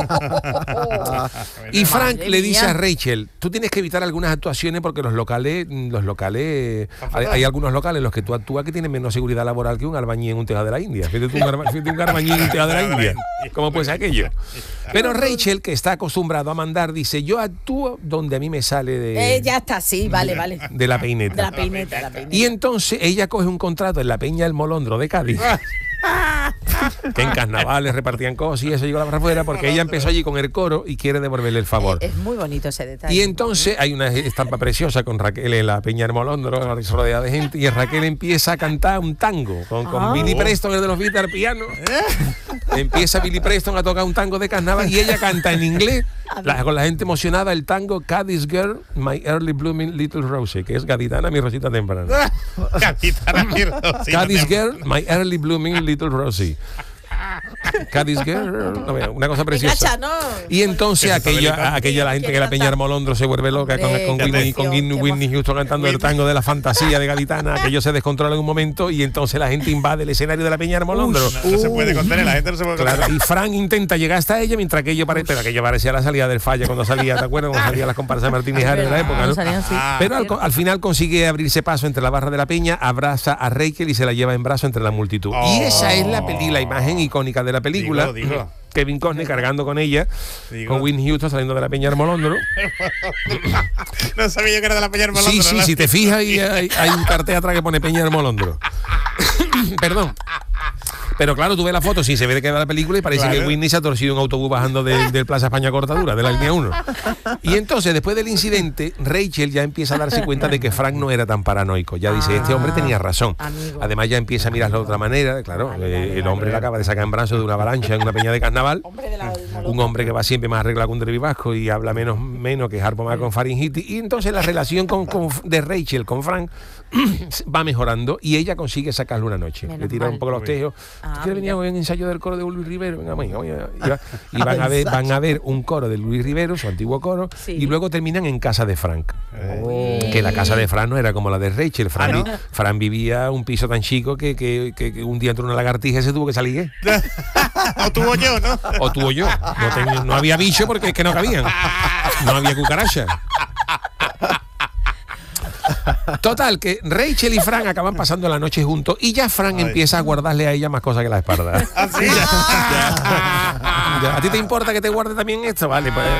Speaker 8: Y Frank
Speaker 5: Madre
Speaker 8: le dice
Speaker 5: mía.
Speaker 8: a Rachel, tú tienes que evitar algunas actuaciones porque los locales, los locales, hay, hay algunos locales en los que tú actúas que tienen menos seguridad laboral que un albañil en un tejado de la India. Fíjate tú, un, arba- fíjate un albañil en un tejado de la India. ¿Cómo puede ser aquello? Pero Rachel, que está acostumbrado a mandar, dice, yo actúo donde a mí me sale de,
Speaker 5: Eh, ya está, sí, vale, vale.
Speaker 8: de la peineta.
Speaker 5: De la peineta, la peineta.
Speaker 8: Y entonces ella coge un contrato en la Peña del Molondro de Cádiz. Que en carnavales repartían cosas y eso llegó para afuera porque ella empezó allí con el coro y quiere devolverle el favor.
Speaker 5: Es muy bonito ese detalle.
Speaker 8: Y entonces hay una estampa preciosa con Raquel en la Peña del Molondro, rodeada de gente, y Raquel empieza a cantar un tango con, con
Speaker 5: Ah.
Speaker 8: Billy Preston, el de los Beatles, al piano. Empieza Billy Preston a tocar un tango de carnaval y ella canta en inglés, la- con la gente emocionada, el tango Cádiz Girl, My Early Blooming Little Rose, que es gaditana, mi rosita temprana.
Speaker 3: Capitana Mirdo, sí,
Speaker 8: Cádiz
Speaker 3: no te-
Speaker 8: Girl, My Early Blooming Little Rosie. Cádiz Girl, no, mira, una cosa preciosa.
Speaker 5: Engancha, ¿no?
Speaker 8: Y entonces
Speaker 3: Eso está
Speaker 8: aquella,
Speaker 3: delicado.
Speaker 8: aquella la gente
Speaker 5: Quiere
Speaker 8: que la Peña
Speaker 5: cantar.
Speaker 8: del Molondro se vuelve loca con,
Speaker 5: Hombre,
Speaker 8: con,
Speaker 5: qué
Speaker 8: Whitney, con
Speaker 5: emoción, qué
Speaker 8: Whitney Houston cantando el tango de la fantasía de gaditana, que ellos se descontrolan en un momento y entonces la gente invade el escenario de la Peña del Molondro.
Speaker 3: No, no se puede contener, la gente no se puede contener.
Speaker 8: Claro, y Frank intenta llegar hasta ella mientras que ello parece, pero aquello parecía la salida del Falla cuando salía, ¿te acuerdas? Cuando salía las comparsas de Martín y Harry de la época, ¿no?
Speaker 5: Salían así.
Speaker 8: Pero al, al final consigue abrirse paso entre la barra de la Peña, abraza a Rachel y se la lleva en brazo entre la multitud. Y esa es la, peli, la imagen icónica de la película.
Speaker 3: Digo, digo.
Speaker 8: Kevin Costner cargando con ella,
Speaker 3: Digo.
Speaker 8: con Whitney Houston saliendo de la Peña del Molondro.
Speaker 3: No sabía yo que era de la Peña del
Speaker 8: Sí,
Speaker 3: Molondro,
Speaker 8: sí,
Speaker 3: ¿no?
Speaker 8: si te fijas, hay, hay, hay un cartel atrás que pone Peña del Molondro. Perdón. Pero claro, tú ves la foto, sí, se ve de qué va la película y parece
Speaker 3: Claro.
Speaker 8: que Whitney se ha torcido un autobús bajando del de Plaza España Cortadura, de la línea uno. Y entonces, después del incidente, Rachel ya empieza a darse cuenta de que Frank no era tan paranoico. Ya dice, este hombre tenía razón.
Speaker 5: Amigo.
Speaker 8: Además, ya empieza a mirarlo de otra manera. Claro, eh, el hombre le acaba de sacar en brazos de una avalancha en una peña de carnaval.
Speaker 5: Hombre de la- del Molondro.
Speaker 8: Un hombre que va siempre más arreglado que un derivasco y habla menos, menos que Harpo más con faringitis. Y entonces la relación con, con- de Rachel con Frank va mejorando y ella consigue sacarlo una noche.
Speaker 5: Menos
Speaker 8: Le tira
Speaker 5: mal.
Speaker 8: un poco los tejos.
Speaker 5: Ah,
Speaker 8: ¿Tú quieres venir a un ensayo del coro de Luis Rivero? Venga, venga, venga. Y, va- y
Speaker 5: A
Speaker 8: van, a ver,
Speaker 5: ensayo.
Speaker 8: van a ver un coro de Luis Rivero, su antiguo coro,
Speaker 5: Sí.
Speaker 8: y luego terminan en casa de Frank.
Speaker 5: Uy.
Speaker 8: Que la casa de Fran no era como la de Rachel. Fran,
Speaker 3: Ah, ¿no?
Speaker 8: vi- Fran vivía un piso tan chico que, que- que- que un día entró una lagartija y se tuvo que salir. ¿eh?
Speaker 3: O tuvo yo, ¿no?
Speaker 8: O tuvo yo. No, tenía- no había bicho porque es que no cabían. No había cucaracha. Total, que Rachel y Fran acaban pasando la noche juntos y ya Fran
Speaker 3: Ay.
Speaker 8: empieza a guardarle a ella más cosas que la espalda.
Speaker 3: Así ya.
Speaker 8: Ya, ¿a ti te importa que te guarde también esto? Vale, pues.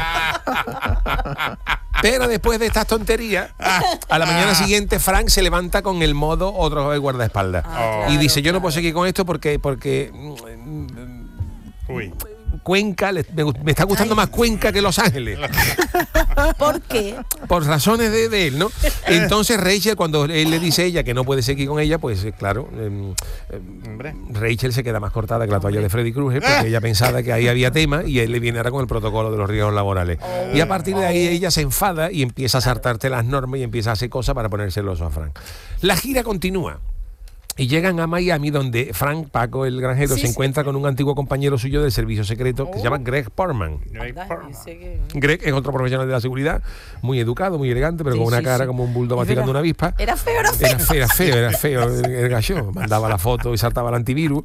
Speaker 8: Pero después de estas tonterías, a la mañana siguiente Frank se levanta con el modo otro vez guardaespaldas.
Speaker 5: Ah,
Speaker 8: y
Speaker 5: claro,
Speaker 8: dice, yo no
Speaker 5: claro.
Speaker 8: puedo seguir con esto porque porque mm,
Speaker 3: Uy.
Speaker 8: Cuenca, le- me, me está gustando más Cuenca que Los Ángeles.
Speaker 5: ¿Por qué?
Speaker 8: Por razones de, de él, ¿no? Entonces Rachel, cuando él le dice a ella que no puede seguir con ella, pues eh, claro, eh, eh,
Speaker 3: Hombre.
Speaker 8: Rachel se queda más cortada que la toalla de Freddy Krueger porque ella pensaba que ahí había tema y él le viene ahora con el protocolo de los riesgos laborales. Y a partir de ahí ella se enfada y empieza a saltarte las normas y empieza a hacer cosas para poner celoso a Frank. La gira continúa. Y llegan a Miami donde Frank Paco, el granjero,
Speaker 5: Sí,
Speaker 8: se
Speaker 5: sí,
Speaker 8: encuentra
Speaker 5: sí.
Speaker 8: con un antiguo compañero suyo del servicio secreto que se llama Greg Portman.
Speaker 5: Anda, dice que-
Speaker 8: Greg es otro profesional de la seguridad, muy educado, muy elegante, pero
Speaker 5: Sí,
Speaker 8: con una
Speaker 5: sí,
Speaker 8: cara
Speaker 5: sí.
Speaker 8: como un bulldog
Speaker 5: Es
Speaker 8: vacilando
Speaker 5: verdad.
Speaker 8: una avispa.
Speaker 5: Era feo, era feo.
Speaker 8: Era feo, era feo, era feo el, el gallo. Mandaba la foto y saltaba el antivirus.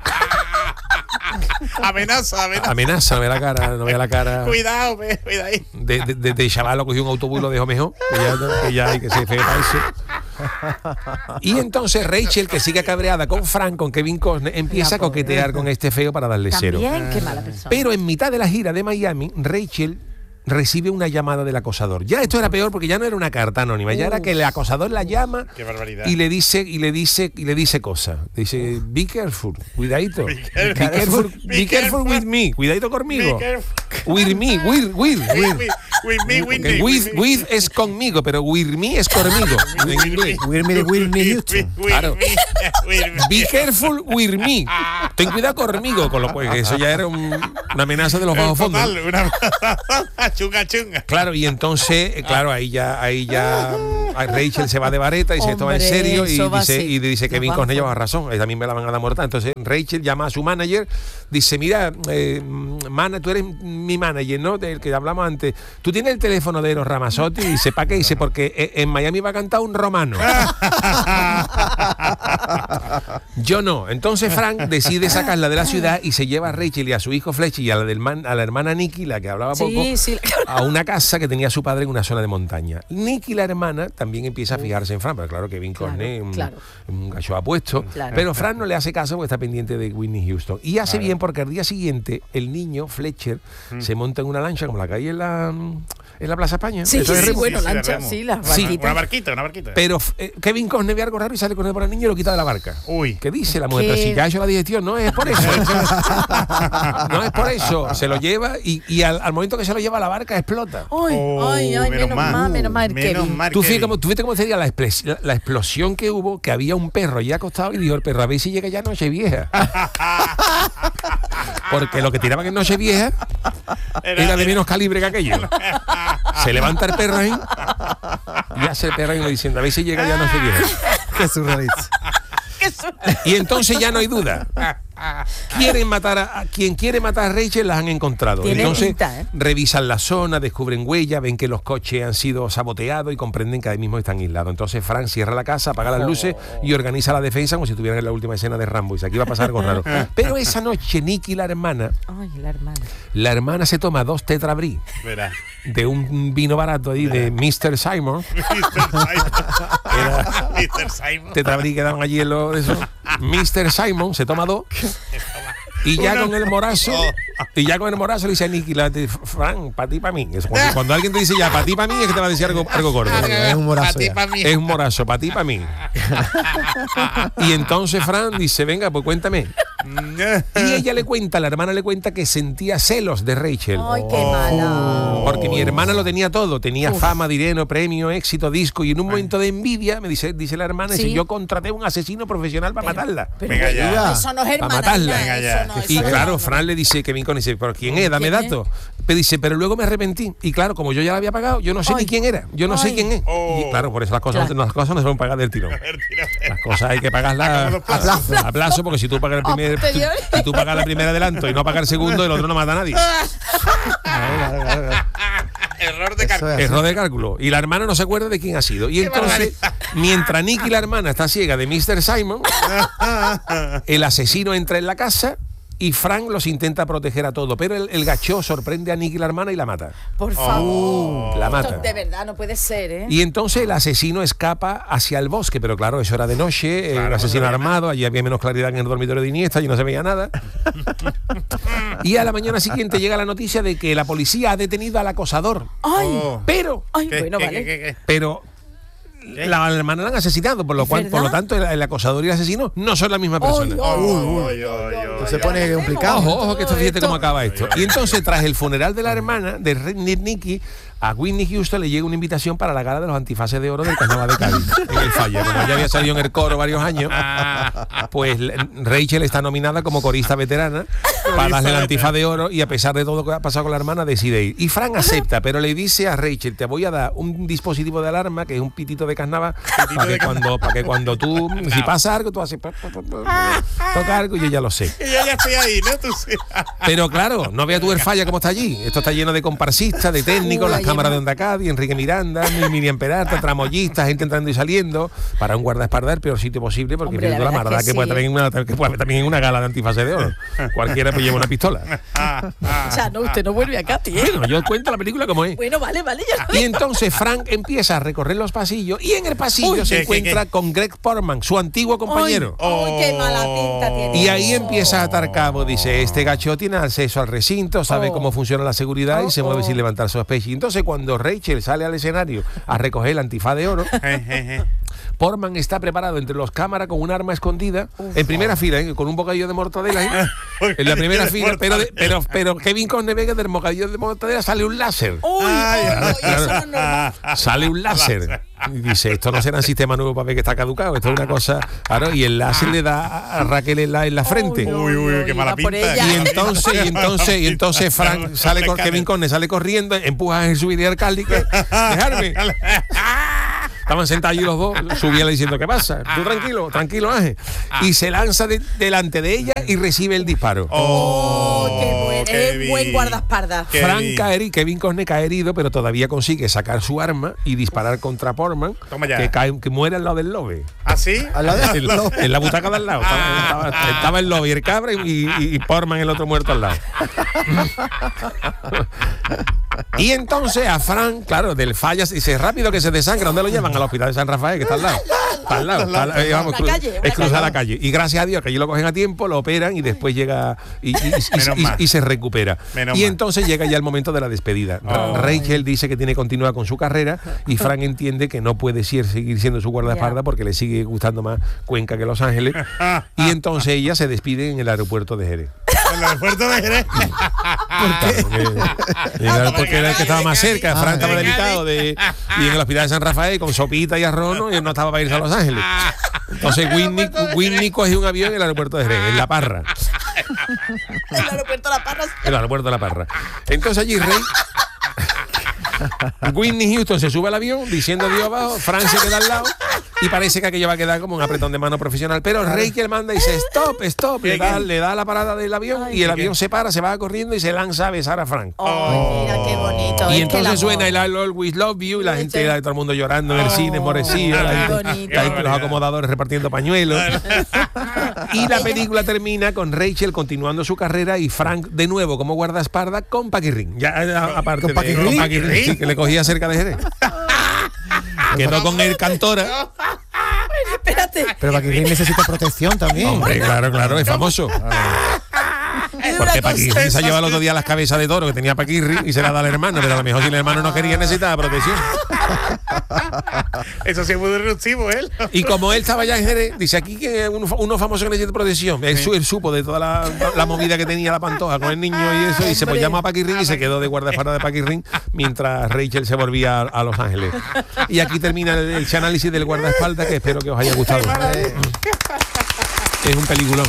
Speaker 3: Amenaza, amenaza.
Speaker 8: Amenaza, no ve la cara, no ve la cara.
Speaker 3: Cuidado, ve, cuidado ahí.
Speaker 8: De, de, de, de chaval lo cogió un autobús y lo dejó mejor. Que ya, que ya hay que ser feo para eso. Y entonces Rachel, que sigue cabreada con Frank, con Kevin Costner, empieza a coquetear con este feo para darle cero.
Speaker 5: También, qué mala persona.
Speaker 8: Pero en mitad de la gira de Miami, Rachel recibe una llamada del acosador. Ya esto era peor porque ya no era una carta anónima, ya era que el acosador la llama
Speaker 3: Qué barbaridad.
Speaker 8: y le dice y le dice y le dice cosas. Dice, be careful, cuidadito. Be careful, be careful with me. Cuidadito conmigo. With me, with, with, with.
Speaker 3: With me, with
Speaker 8: Que
Speaker 3: me,
Speaker 8: with,
Speaker 3: with me.
Speaker 8: with es conmigo, pero with me es conmigo. En inglés.
Speaker 1: Will me, Will me Houston.
Speaker 8: Claro. Be careful with me. Ten cuidado conmigo, con lo cual eso ya era un- una amenaza de los bajos fondos.
Speaker 3: Total, una chunga chunga.
Speaker 8: Claro, y entonces, eh, claro, ahí ya, ahí ya mm, Rachel se va de vareta y dice esto va en
Speaker 5: Hombre,
Speaker 8: serio y
Speaker 5: eso va
Speaker 8: dice,
Speaker 5: así.
Speaker 8: y dice que
Speaker 5: Nos
Speaker 8: Kevin
Speaker 5: va
Speaker 8: Costner
Speaker 5: a
Speaker 8: lleva razón, eh, también me la van a dar muerta. Entonces Rachel llama a su manager, dice, mira, eh, mana, tú eres mi manager, ¿no? Del que hablamos antes. Tú tienes el teléfono de Eros Ramazzotti y dice, ¿para qué? Dice, porque eh, en Miami va a cantar un romano. Yo no. Entonces Frank decide sacarla de la ciudad y se lleva a Rachel y a su hijo Fletcher y a la, del man- a la hermana Nikki, la que hablaba poco,
Speaker 5: Sí, sí.
Speaker 8: a una casa que tenía su padre en una zona de montaña. Nicky, la hermana, también empieza a fijarse en Fran, pero claro que Kevin
Speaker 5: Claro,
Speaker 8: Costner, un,
Speaker 5: claro.
Speaker 8: un gacho apuesto,
Speaker 5: Claro.
Speaker 8: pero Fran no le hace caso porque está pendiente de Whitney Houston. Y hace bien porque al día siguiente el niño, Fletcher, se monta en una lancha como la que hay en la, en la Plaza España.
Speaker 5: Sí,
Speaker 8: Eso de
Speaker 5: sí,
Speaker 8: remo.
Speaker 5: bueno,
Speaker 3: Sí, sí, de
Speaker 5: lancha,
Speaker 3: remo.
Speaker 5: sí, las
Speaker 8: Sí.
Speaker 5: barquitas.
Speaker 3: Una barquita, una barquita.
Speaker 8: Pero eh, Kevin Costner ve algo raro y sale con él por el niño y lo quita de la barca.
Speaker 3: Uy.
Speaker 8: ¿Qué dice la mujer?
Speaker 5: ¿Qué?
Speaker 8: Pero si ya ha hecho la digestión, no es por eso. No es por eso. Se lo lleva y, y al, al momento que se lo lleva a la barca explota.
Speaker 5: Ay,
Speaker 3: Oh,
Speaker 5: ay, ay, menos mal, menos mal,
Speaker 3: menos
Speaker 5: Kevin.
Speaker 3: mal,
Speaker 8: Tú
Speaker 3: Kevin.
Speaker 8: fíjate cómo, tú fíjate cómo sería la, exples- la- la explosión que hubo, que había un perro allí acostado y dijo el perro, a ver si llega ya Nochevieja. Porque lo que tiraban en Nochevieja era de menos calibre que aquello. Se levanta el perro ahí y hace el perro ahí diciendo, a ver si llega ya Nochevieja.
Speaker 1: Qué surrealista.
Speaker 8: Y entonces ya no hay duda. Quieren matar a, a quien quiere matar a Rachel, las han encontrado.
Speaker 5: Tiene
Speaker 8: Entonces
Speaker 5: pinta, ¿eh?
Speaker 8: revisan la zona, descubren huellas, ven que los coches han sido saboteados y comprenden que ahí mismo están aislados. Entonces Frank cierra la casa, apaga las luces y organiza la defensa como si estuvieran en la última escena de Rambo. Y dice, aquí va a pasar algo raro. Pero esa noche Nicky, la hermana,
Speaker 5: Ay, la hermana.
Speaker 8: la hermana se toma dos tetrabrí
Speaker 3: Verá.
Speaker 8: de un vino barato ahí de mister Simon.
Speaker 3: mister Simon. mister Simon.
Speaker 8: Tetrabrí que dan allí en los de esos. mister Simon se toma dos. Y ya
Speaker 3: Una-
Speaker 8: con el morazo, y ya con el morazo le dice a Nicky, la de Fran, para ti, para mí. Es cuando, cuando alguien te dice ya, para ti, para mí, es que te va a decir algo, algo gordo.
Speaker 1: Es un morazo ya.
Speaker 8: Es un morazo, para ti, para mí. Y entonces Fran dice, venga, pues cuéntame. Y ella le cuenta, la hermana le cuenta que sentía celos de Rachel.
Speaker 5: Ay, qué mala.
Speaker 8: Porque mi hermana lo tenía todo, tenía fama, dinero, premio, éxito, disco, y en un momento de envidia, me dice, dice la hermana,
Speaker 5: Sí.
Speaker 8: dice, yo contraté un asesino profesional para matarla.
Speaker 5: Pero
Speaker 3: Venga ya.
Speaker 1: Mira.
Speaker 5: eso no es
Speaker 8: Pa'
Speaker 5: hermana.
Speaker 8: matarla.
Speaker 5: nada,
Speaker 3: Venga ya.
Speaker 5: eso no,
Speaker 8: Y
Speaker 5: eso
Speaker 8: claro,
Speaker 5: no.
Speaker 8: Fran le dice, Kevin Costner dice, ¿pero quién es? Dame
Speaker 5: ¿Quién es?
Speaker 8: datos. Pero dice, pero luego me arrepentí. Y claro, como yo ya la había pagado, yo no sé
Speaker 5: Ay.
Speaker 8: ni quién era. Yo no sé
Speaker 5: Ay.
Speaker 8: quién es.
Speaker 3: Oh.
Speaker 8: Y claro, por eso las cosas,
Speaker 5: Claro.
Speaker 8: las cosas no se van a pagar del tirón. Las cosas hay que pagarlas a plazo. A plazo, porque si tú pagas el primer, tú-
Speaker 5: posteriori.
Speaker 8: si tú pagas la primera adelanto y no pagas el segundo, el otro no mata a nadie.
Speaker 3: Error de
Speaker 1: Eso
Speaker 3: cálculo.
Speaker 1: es.
Speaker 8: Error de cálculo. Y la hermana no se acuerda de quién ha sido. Y entonces, mientras Nicky, la hermana, está ciega de mister Simon, el asesino entra en la casa y Frank los intenta proteger a todos. Pero el, el gachó sorprende a Nicky, la hermana, y la mata.
Speaker 5: Por favor.
Speaker 8: Oh. La mata.
Speaker 5: Esto de verdad no puede ser, ¿eh?
Speaker 8: Y entonces el asesino escapa hacia el bosque, pero claro, eso era de noche, eh, un asesino armado, allí había menos claridad que en el dormitorio de Iniesta, y no se veía nada. Y a la mañana siguiente llega la noticia de que la policía ha detenido al acosador.
Speaker 5: Ay,
Speaker 3: Oh.
Speaker 8: Pero,
Speaker 5: ay,
Speaker 3: ¿Qué,
Speaker 5: bueno,
Speaker 3: qué,
Speaker 5: vale.
Speaker 3: qué, qué, qué?
Speaker 8: pero la hermana la han asesinado, por lo
Speaker 5: ¿Es
Speaker 8: cual, por lo
Speaker 5: verdad?
Speaker 8: tanto, el, el acosador y el asesino no son la misma persona.
Speaker 5: Ay, ay,
Speaker 3: Uy,
Speaker 5: ay,
Speaker 3: uy, uy,
Speaker 5: ay,
Speaker 3: uy.
Speaker 5: ay,
Speaker 1: Se pone
Speaker 5: ay,
Speaker 1: complicado.
Speaker 8: Ojo, ojo, que esto fíjate
Speaker 5: esto-
Speaker 8: cómo acaba esto. Y entonces, tras el funeral de la hermana de Re- Nicky, a Whitney Houston le llega una invitación para la gala de los antifaces de oro del Carnaval de Cádiz, en el Falla. Como ya había salido en el coro varios años, pues Rachel está nominada como corista veterana para darle el antifaz de oro, y a pesar de todo lo que ha pasado con la hermana, decide ir. Y Frank acepta, pero le dice a Rachel, te voy a dar un dispositivo de alarma, que es un pitito de carnaval, para que cuando, para que cuando tú, si pasa algo, tú haces, pa, pa, pa, pa, toca algo, y yo ya lo sé.
Speaker 3: Y yo ya estoy ahí, ¿no? Tú sí.
Speaker 8: Pero claro, no veas tú el Falla como está allí. Esto está lleno de comparsistas, de técnicos,
Speaker 5: Uy,
Speaker 8: las
Speaker 5: ay,
Speaker 8: Cámara de Onda Cádiz, Enrique Miranda, Miriam Peralta, tramoyistas, gente entrando y saliendo. Para un guardaespaldas el peor sitio posible, porque
Speaker 5: Hombre,
Speaker 8: viendo
Speaker 5: la
Speaker 8: la
Speaker 5: verdad
Speaker 8: marda
Speaker 5: que
Speaker 8: que,
Speaker 5: sí.
Speaker 8: puede también una, que puede también en una gala de antifase de oro. Cualquiera pues lleva una pistola.
Speaker 5: O sea, no, usted no vuelve a Cádiz, ¿eh?
Speaker 8: Bueno, yo cuento la película como es.
Speaker 5: Bueno, vale, vale, ya lo
Speaker 8: Y entonces Frank empieza a recorrer los pasillos y en el pasillo
Speaker 3: Uy,
Speaker 8: se
Speaker 3: ¿qué,
Speaker 8: encuentra
Speaker 3: qué, qué?
Speaker 8: con Greg Portman, su antiguo compañero.
Speaker 5: ¡Ay, qué mala pinta tiene!
Speaker 8: Y ahí empieza a atar cabo, dice, este gacho tiene acceso al recinto, sabe
Speaker 5: Oh.
Speaker 8: cómo funciona la seguridad y
Speaker 5: Oh,
Speaker 8: se mueve
Speaker 5: oh.
Speaker 8: sin levantar sospecha. Y entonces cuando Rachel sale al escenario a recoger el antifaz de oro, Portman está preparado entre los cámaras con un arma escondida, en primera fila, ¿eh? Con un bocadillo de mortadela, ¿eh? En la primera fila, pero, de- pero, pero Kevin Costner ve que del bocadillo de mortadela sale un láser.
Speaker 5: ¡Uy!
Speaker 3: Ay,
Speaker 5: uy, uy, eso no es normal.
Speaker 8: Sale un láser. Y dice, esto no será un sistema nuevo para ver que está caducado, esto es una cosa. Claro, y el láser le da a Raquel en la, en la frente.
Speaker 3: Uy, uy, qué mala
Speaker 5: va por
Speaker 3: pinta.
Speaker 5: ella.
Speaker 8: Y entonces, y entonces, y entonces Frank sale con Kevin Conner, sale corriendo, empuja a Jesús y Alcalde que dejarme. Estaban sentados allí los dos, subía diciendo, ¿qué pasa? Tú tranquilo, tranquilo, Ángel. Y se lanza de- delante de ella y recibe el disparo.
Speaker 5: ¡Oh, qué buen!
Speaker 3: qué
Speaker 5: Es buen
Speaker 3: bien.
Speaker 5: guardaespaldas.
Speaker 3: Qué
Speaker 8: Frank
Speaker 3: bien.
Speaker 8: cae herido, Kevin Costner cae herido, pero todavía consigue sacar su arma y disparar contra Portman,
Speaker 3: Toma ya.
Speaker 8: que cae, que muere al lado del lobe.
Speaker 3: ¿Ah, sí?
Speaker 1: Al lado de-
Speaker 8: En, en la butaca de al lado. Estaba, estaba- estaba el lobe y el cabra y, y, y Portman el otro muerto al lado. Y entonces a Frank, claro, del fallas, dice, rápido que se desangra. ¿Dónde lo llevan? Al hospital de San Rafael, que está al lado. Está al lado. Está al lado. Eh, vamos,
Speaker 5: Una
Speaker 8: cru-
Speaker 5: calle, una
Speaker 8: es cruzar
Speaker 5: calle.
Speaker 8: la calle. Y gracias a Dios que allí lo cogen a tiempo, lo operan y después llega y, y- y-
Speaker 3: Menos
Speaker 8: y-
Speaker 3: mal.
Speaker 8: y se recupera.
Speaker 3: Menos
Speaker 8: y
Speaker 3: mal.
Speaker 8: entonces llega ya el momento de la despedida. Ra-
Speaker 3: Oh.
Speaker 8: Rachel dice que tiene que continuar con su carrera y Frank entiende que no puede ser- seguir siendo su guardaespaldas
Speaker 5: Ya.
Speaker 8: porque le sigue gustando más Cuenca que Los Ángeles. Y entonces ella se despide en el aeropuerto de Jerez.
Speaker 3: En el aeropuerto de Jerez.
Speaker 8: Claro, porque, claro, porque era el que estaba más cerca, Frank estaba delicado de, y en el hospital de San Rafael con sopita y arroz, ¿no? Y él no estaba para irse a Los Ángeles. Entonces Whitney, Whitney coge un avión en el aeropuerto de Jerez, en La Parra,
Speaker 5: El aeropuerto de La Parra.
Speaker 8: en el aeropuerto de La Parra. Entonces allí Rey Whitney Houston se sube al avión diciendo Dios abajo, Frank se queda al lado y parece que aquello va a quedar como un apretón de mano profesional, pero Rachel manda y dice stop, stop, le da, le da la parada del avión y el avión se para, se va corriendo y se lanza a besar a Frank.
Speaker 5: ¡Oh, mira qué bonito!
Speaker 8: Y
Speaker 5: Es que el
Speaker 8: entonces
Speaker 5: amor.
Speaker 8: suena el I'll Always Love You y la gente,
Speaker 5: Sí.
Speaker 8: todo el mundo llorando en el cine, morecía, la
Speaker 5: qué
Speaker 8: gente,
Speaker 5: bonito.
Speaker 8: la gente, los acomodadores repartiendo pañuelos. Y la película termina con Rachel continuando su carrera y Frank de nuevo como guardaespaldas con Paquirrín. Ya ya, aparte
Speaker 1: ¿Con
Speaker 8: de-
Speaker 1: Paquirrín?
Speaker 8: con Paquirrín, sí, que le cogía cerca de Jerez. Quedó con el Cantora.
Speaker 5: Espérate.
Speaker 1: Pero Paquirrín necesita protección también.
Speaker 8: Hombre, claro, claro, es famoso.
Speaker 5: Es
Speaker 8: Porque
Speaker 5: una
Speaker 8: Paquirrín
Speaker 5: cosa-
Speaker 8: se ha llevado el otro día las cabezas de toro que tenía Paquirrín y se la da al hermano, pero a lo mejor si el hermano no quería necesitaba protección.
Speaker 3: Eso sí es muy disruptivo, él.
Speaker 8: Y como él estaba ya en Jerez, dice aquí que uno, uno famoso que necesita protección. Él, su- él supo de toda la, la movida que tenía la Pantoja con el niño y eso, y se pues llama a Paquirrín y se quedó de guardaespaldas de Paquirrín mientras Rachel se volvía a, a Los Ángeles. Y aquí termina el, el análisis del guardaespaldas, que espero que os haya gustado. Es un peliculón.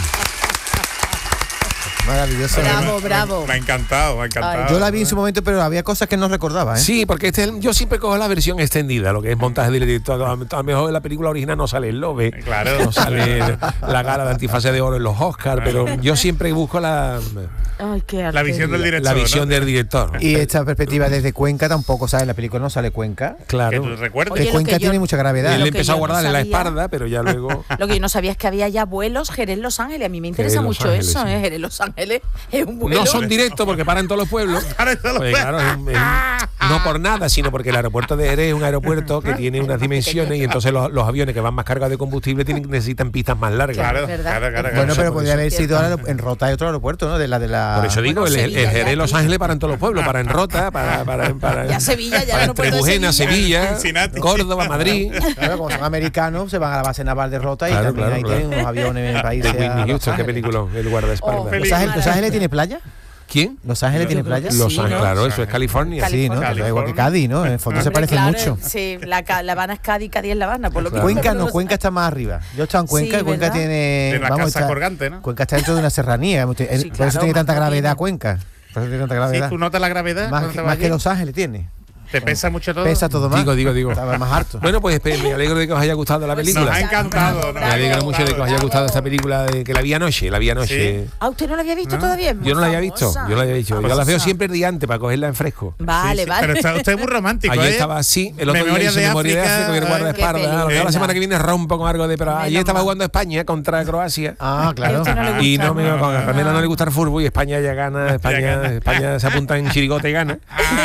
Speaker 1: Maravilloso.
Speaker 5: Bravo, bravo.
Speaker 3: Me ha encantado, me ha encantado.
Speaker 1: Yo la vi en su momento, pero había cosas que no recordaba, ¿eh?
Speaker 8: Sí, porque este, es el- yo siempre cojo la versión extendida, lo que es montaje del director. A lo mejor en la película original no sale el Lobe,
Speaker 3: Claro.
Speaker 8: no sale la gala de antifase de oro en los Oscars, pero yo siempre busco la,
Speaker 5: Ay, qué
Speaker 3: La
Speaker 5: arte.
Speaker 3: visión del director.
Speaker 8: la visión
Speaker 3: ¿no?
Speaker 8: del director.
Speaker 1: Y esta perspectiva desde Cuenca tampoco, ¿sabes? En la película no sale Cuenca.
Speaker 3: Que
Speaker 8: Claro.
Speaker 3: tú recuerdes.
Speaker 5: Oye,
Speaker 1: Que
Speaker 5: lo
Speaker 1: Cuenca
Speaker 5: que yo-
Speaker 1: tiene mucha gravedad.
Speaker 8: Él
Speaker 5: lo
Speaker 8: le
Speaker 5: que
Speaker 8: empezó a
Speaker 5: yo no
Speaker 8: guardar en la
Speaker 5: sabía-
Speaker 8: espalda, pero ya luego.
Speaker 5: Lo que yo no sabía es que había ya vuelos Jerez-Los Ángeles. A mí me interesa
Speaker 8: Jerez-Los
Speaker 5: mucho
Speaker 8: Ángeles,
Speaker 5: eso,
Speaker 8: sí.
Speaker 5: ¿eh? Jerez-Los Ángeles es un vuelo.
Speaker 8: No son directos porque paran todos los pueblos.
Speaker 3: Paran todos los
Speaker 8: Pues
Speaker 3: pueblos.
Speaker 8: claro, es un- es un- no por nada, sino porque el aeropuerto de Jerez es un aeropuerto que tiene unas dimensiones y entonces los, los aviones que van más cargados de combustible tienen, necesitan pistas más largas.
Speaker 3: Claro,
Speaker 5: ¿verdad?
Speaker 3: claro, claro, claro.
Speaker 1: Bueno, pero
Speaker 8: por
Speaker 1: podría
Speaker 8: eso.
Speaker 1: haber sido ahora en Rota de otro aeropuerto, ¿no? De la de la.
Speaker 8: Por eso digo,
Speaker 5: Bueno,
Speaker 8: el, el,
Speaker 5: Sevilla,
Speaker 8: el
Speaker 5: ya
Speaker 8: Jerez Los
Speaker 5: aquí.
Speaker 8: Ángeles para en todos los pueblos, para en Rota, para, para, para,
Speaker 5: Ya Sevilla, ya el
Speaker 8: para
Speaker 5: aeropuerto de
Speaker 8: Trebujena,
Speaker 5: Sevilla.
Speaker 8: Sevilla,
Speaker 3: Cincinnati.
Speaker 8: Córdoba, Madrid.
Speaker 1: Claro, como son americanos, se van a la base naval de Rota
Speaker 8: Claro,
Speaker 1: y también
Speaker 8: claro,
Speaker 1: ahí
Speaker 8: claro.
Speaker 1: tienen unos aviones en
Speaker 8: De
Speaker 1: países. a
Speaker 8: Whitney
Speaker 1: Los
Speaker 8: Houston, qué
Speaker 1: Ángeles.
Speaker 8: película, el guardaespaldas.
Speaker 5: Oh,
Speaker 1: ¿Los Ángeles, ¿Los Ángeles tiene playa?
Speaker 8: ¿Quién?
Speaker 1: ¿Los Ángeles tiene playa?
Speaker 8: Los
Speaker 5: Sí,
Speaker 8: Ángeles,
Speaker 5: ¿no?
Speaker 8: claro, eso es California.
Speaker 1: Sí, ¿no?
Speaker 3: California.
Speaker 1: Pues igual que Cádiz, ¿no? En el fondo se
Speaker 5: Hombre,
Speaker 1: parece
Speaker 5: claro,
Speaker 1: mucho.
Speaker 5: Sí, la, Ca- la Habana es Cádiz, Cádiz es La Habana, por lo
Speaker 8: Claro.
Speaker 5: mismo.
Speaker 1: Cuenca
Speaker 5: pero
Speaker 1: no,
Speaker 5: los-
Speaker 1: Cuenca está más arriba. Yo he estado en Cuenca
Speaker 5: Sí,
Speaker 1: y Cuenca
Speaker 5: ¿verdad?
Speaker 1: tiene.
Speaker 3: De la
Speaker 1: vamos,
Speaker 3: casa
Speaker 1: está-
Speaker 3: colgante, ¿no?
Speaker 1: Cuenca está dentro de una serranía. Por
Speaker 5: Sí,
Speaker 1: eso tiene
Speaker 5: claro,
Speaker 1: tanta
Speaker 5: más
Speaker 1: gravedad
Speaker 5: pequeño.
Speaker 1: Cuenca. Por eso tiene tanta
Speaker 3: Sí,
Speaker 1: gravedad.
Speaker 3: tú notas la gravedad.
Speaker 1: Más,
Speaker 3: cuando te
Speaker 1: que-
Speaker 3: vas
Speaker 1: más que
Speaker 3: allí?
Speaker 1: Los Ángeles tiene.
Speaker 3: ¿Te pesa mucho todo?
Speaker 1: Pesa todo más.
Speaker 8: Digo, digo, digo.
Speaker 1: Estaba más harto.
Speaker 8: Bueno, pues me alegro de que os haya gustado la película.
Speaker 3: Nos ha encantado.
Speaker 8: Me alegro mucho de que os haya gustado esta película, de que la vi anoche, la vi anoche.
Speaker 3: Sí.
Speaker 5: ¿Ah, usted no la había visto todavía? Es muy
Speaker 8: Yo no la había visto,
Speaker 5: famosa.
Speaker 8: yo no la había visto. Yo
Speaker 5: Famosa.
Speaker 8: la veo siempre el día antes para cogerla en fresco.
Speaker 5: Vale,
Speaker 3: Sí, sí,
Speaker 5: vale.
Speaker 3: Pero está usted muy romántico,
Speaker 8: Ayer
Speaker 3: ¿eh?
Speaker 8: estaba así, el otro
Speaker 3: Memoria
Speaker 8: día hice
Speaker 3: de
Speaker 8: memoria de
Speaker 3: África,
Speaker 8: África, mi
Speaker 3: ay,
Speaker 8: guardaespaldas.
Speaker 5: qué
Speaker 8: Ahora la
Speaker 3: película.
Speaker 8: semana que viene rompo con algo de... Pero ayer
Speaker 5: Menos
Speaker 8: estaba
Speaker 5: mal.
Speaker 8: jugando España contra Croacia.
Speaker 1: Ah, claro.
Speaker 5: A usted no le gusta.
Speaker 8: Y no me a Ramela no le gusta el fútbol y España ya gana, España, España se apunta en chirigote y gana.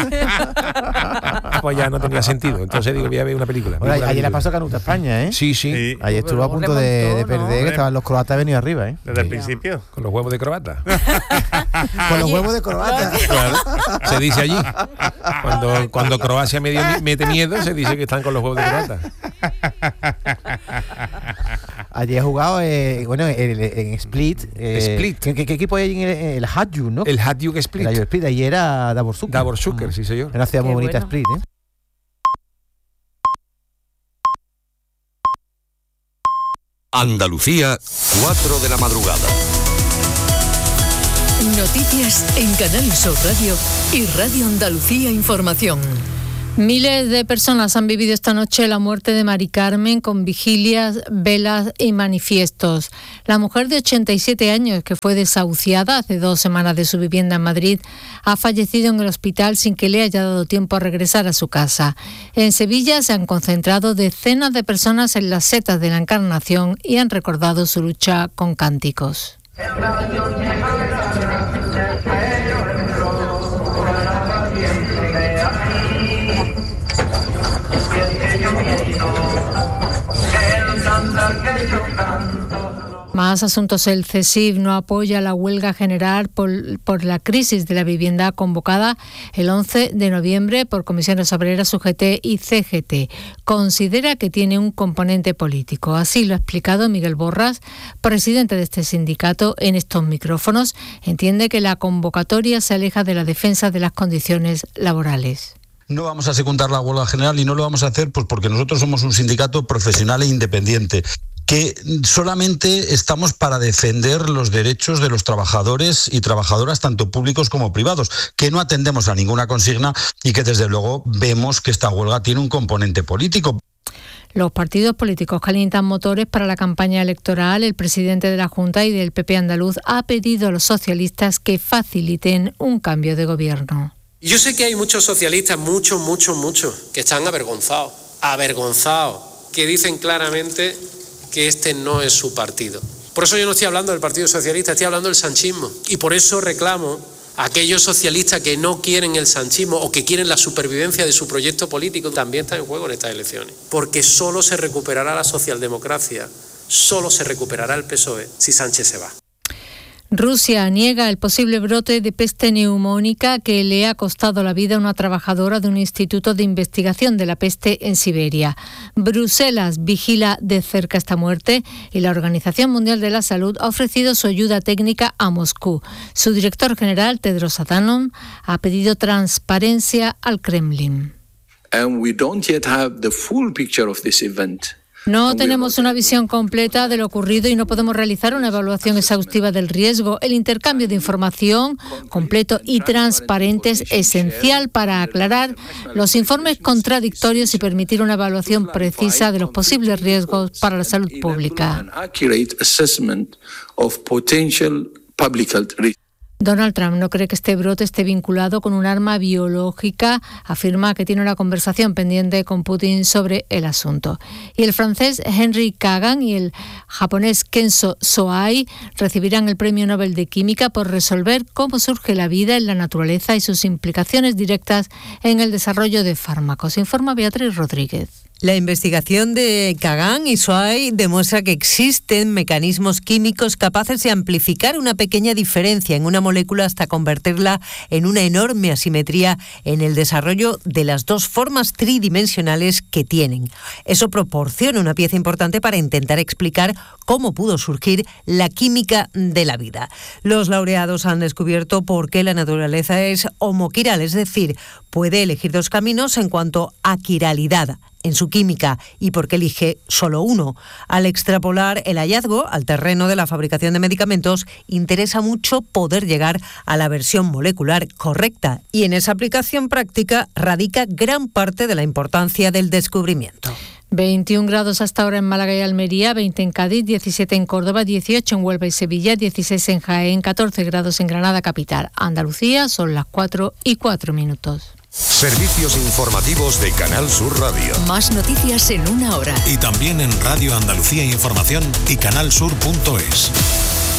Speaker 8: Pues ya no tenía sentido. Entonces digo, voy a ver una película.
Speaker 1: Ahora,
Speaker 8: Una
Speaker 1: ayer la
Speaker 8: película.
Speaker 1: pasó Canuta España, ¿eh?
Speaker 8: Sí, sí,
Speaker 3: Sí.
Speaker 1: Ayer estuvo a
Speaker 5: Pero
Speaker 1: punto de, de
Speaker 5: remontó, ¿no?
Speaker 1: perder, que estaban los croatas venidos arriba, ¿eh?
Speaker 3: Desde el
Speaker 8: Sí.
Speaker 3: principio.
Speaker 8: con los huevos de croata.
Speaker 1: Con los huevos de croata.
Speaker 8: Claro, se dice allí. Cuando, cuando Croacia medio, mete miedo, se dice que están con los huevos de croata.
Speaker 1: Ayer he jugado, eh, bueno, el- en Split. eh,
Speaker 8: Split.
Speaker 1: ¿qué, qué- qué equipo hay en el, el Hadju, no?
Speaker 8: El Hajduk Split.
Speaker 1: El Hadju Split. Ayer era Davor Zucker.
Speaker 8: Davor Zucker, sí señor.
Speaker 1: Una ciudad muy
Speaker 5: Qué
Speaker 1: bonita,
Speaker 5: bueno.
Speaker 1: Split, ¿eh?
Speaker 9: Andalucía, cuatro de la madrugada.
Speaker 7: Noticias en Canal Sur Radio y Radio Andalucía Información.
Speaker 10: Miles de personas han vivido esta noche la muerte de Mari Carmen con vigilias, velas y manifiestos. La mujer de ochenta y siete años, que fue desahuciada hace dos semanas de su vivienda en Madrid, ha fallecido en el hospital sin que le haya dado tiempo a regresar a su casa. En Sevilla se han concentrado decenas de personas en las setas de la Encarnación y han recordado su lucha con cánticos. Más asuntos. El CESIF no apoya la huelga general por, por la crisis de la vivienda convocada el once de noviembre por Comisiones Obreras, U G T y C G T. Considera que tiene un componente político. Así lo ha explicado Miguel Borras, presidente de este sindicato, en estos micrófonos. Entiende que la convocatoria se aleja de la defensa de las condiciones laborales.
Speaker 11: No vamos a secundar la huelga general y no lo vamos a hacer pues porque nosotros somos un sindicato profesional e independiente, que solamente estamos para defender los derechos de los trabajadores y trabajadoras, tanto públicos como privados, que no atendemos a ninguna consigna y que desde luego vemos que esta huelga tiene un componente político.
Speaker 10: Los partidos políticos calientan motores para la campaña electoral. El presidente de la Junta y del P P andaluz ha pedido a los socialistas que faciliten un cambio de gobierno.
Speaker 12: Yo sé que hay muchos socialistas, muchos, muchos, muchos, que están avergonzados, avergonzados, que dicen claramente que este no es su partido. Por eso yo no estoy hablando del Partido Socialista, estoy hablando del sanchismo. Y por eso reclamo a aquellos socialistas que no quieren el sanchismo o que quieren la supervivencia de su proyecto político, también están en juego en estas elecciones. Porque solo se recuperará la socialdemocracia, solo se recuperará el P S O E si Sánchez se va.
Speaker 10: Rusia niega el posible brote de peste neumónica que le ha costado la vida a una trabajadora de un instituto de investigación de la peste en Siberia. Bruselas vigila de cerca esta muerte y la Organización Mundial de la Salud ha ofrecido su ayuda técnica a Moscú. Su director general, Tedros Adhanom, ha pedido transparencia al Kremlin.
Speaker 13: And we don't yet have the full picture of this event.
Speaker 10: No tenemos una visión completa de lo ocurrido y no podemos realizar una evaluación exhaustiva del riesgo. El intercambio de información completo y transparente es esencial para aclarar los informes contradictorios y permitir una evaluación precisa de los posibles riesgos para la salud pública.
Speaker 13: An accurate assessment of potential public health risks.
Speaker 10: Donald Trump no cree que este brote esté vinculado con un arma biológica. Afirma que tiene una conversación pendiente con Putin sobre el asunto. Y el francés Henry Kagan y el japonés Kenzo Soai recibirán el Premio Nobel de Química por resolver cómo surge la vida en la naturaleza y sus implicaciones directas en el desarrollo de fármacos. Informa Beatriz Rodríguez.
Speaker 14: La investigación de Kagan y Soai demuestra que existen mecanismos químicos capaces de amplificar una pequeña diferencia en una molécula hasta convertirla en una enorme asimetría en el desarrollo de las dos formas tridimensionales que tienen. Eso proporciona una pieza importante para intentar explicar cómo pudo surgir la química de la vida. Los laureados han descubierto por qué la naturaleza es homoquiral, es decir, puede elegir dos caminos en cuanto a quiralidad en su química y por qué elige solo uno. Al extrapolar el hallazgo al terreno de la fabricación de medicamentos, interesa mucho poder llegar a la versión molecular correcta, y en esa aplicación práctica radica gran parte de la importancia del descubrimiento.
Speaker 10: veintiún grados hasta ahora en Málaga y Almería, veinte en Cádiz, diecisiete en Córdoba, dieciocho en Huelva y Sevilla, dieciséis en Jaén, catorce grados en Granada capital. Andalucía, son las cuatro y cuatro minutos.
Speaker 15: Servicios informativos de Canal Sur Radio.
Speaker 7: Más noticias en una hora.
Speaker 15: Y también en Radio Andalucía Información y canal sur punto es.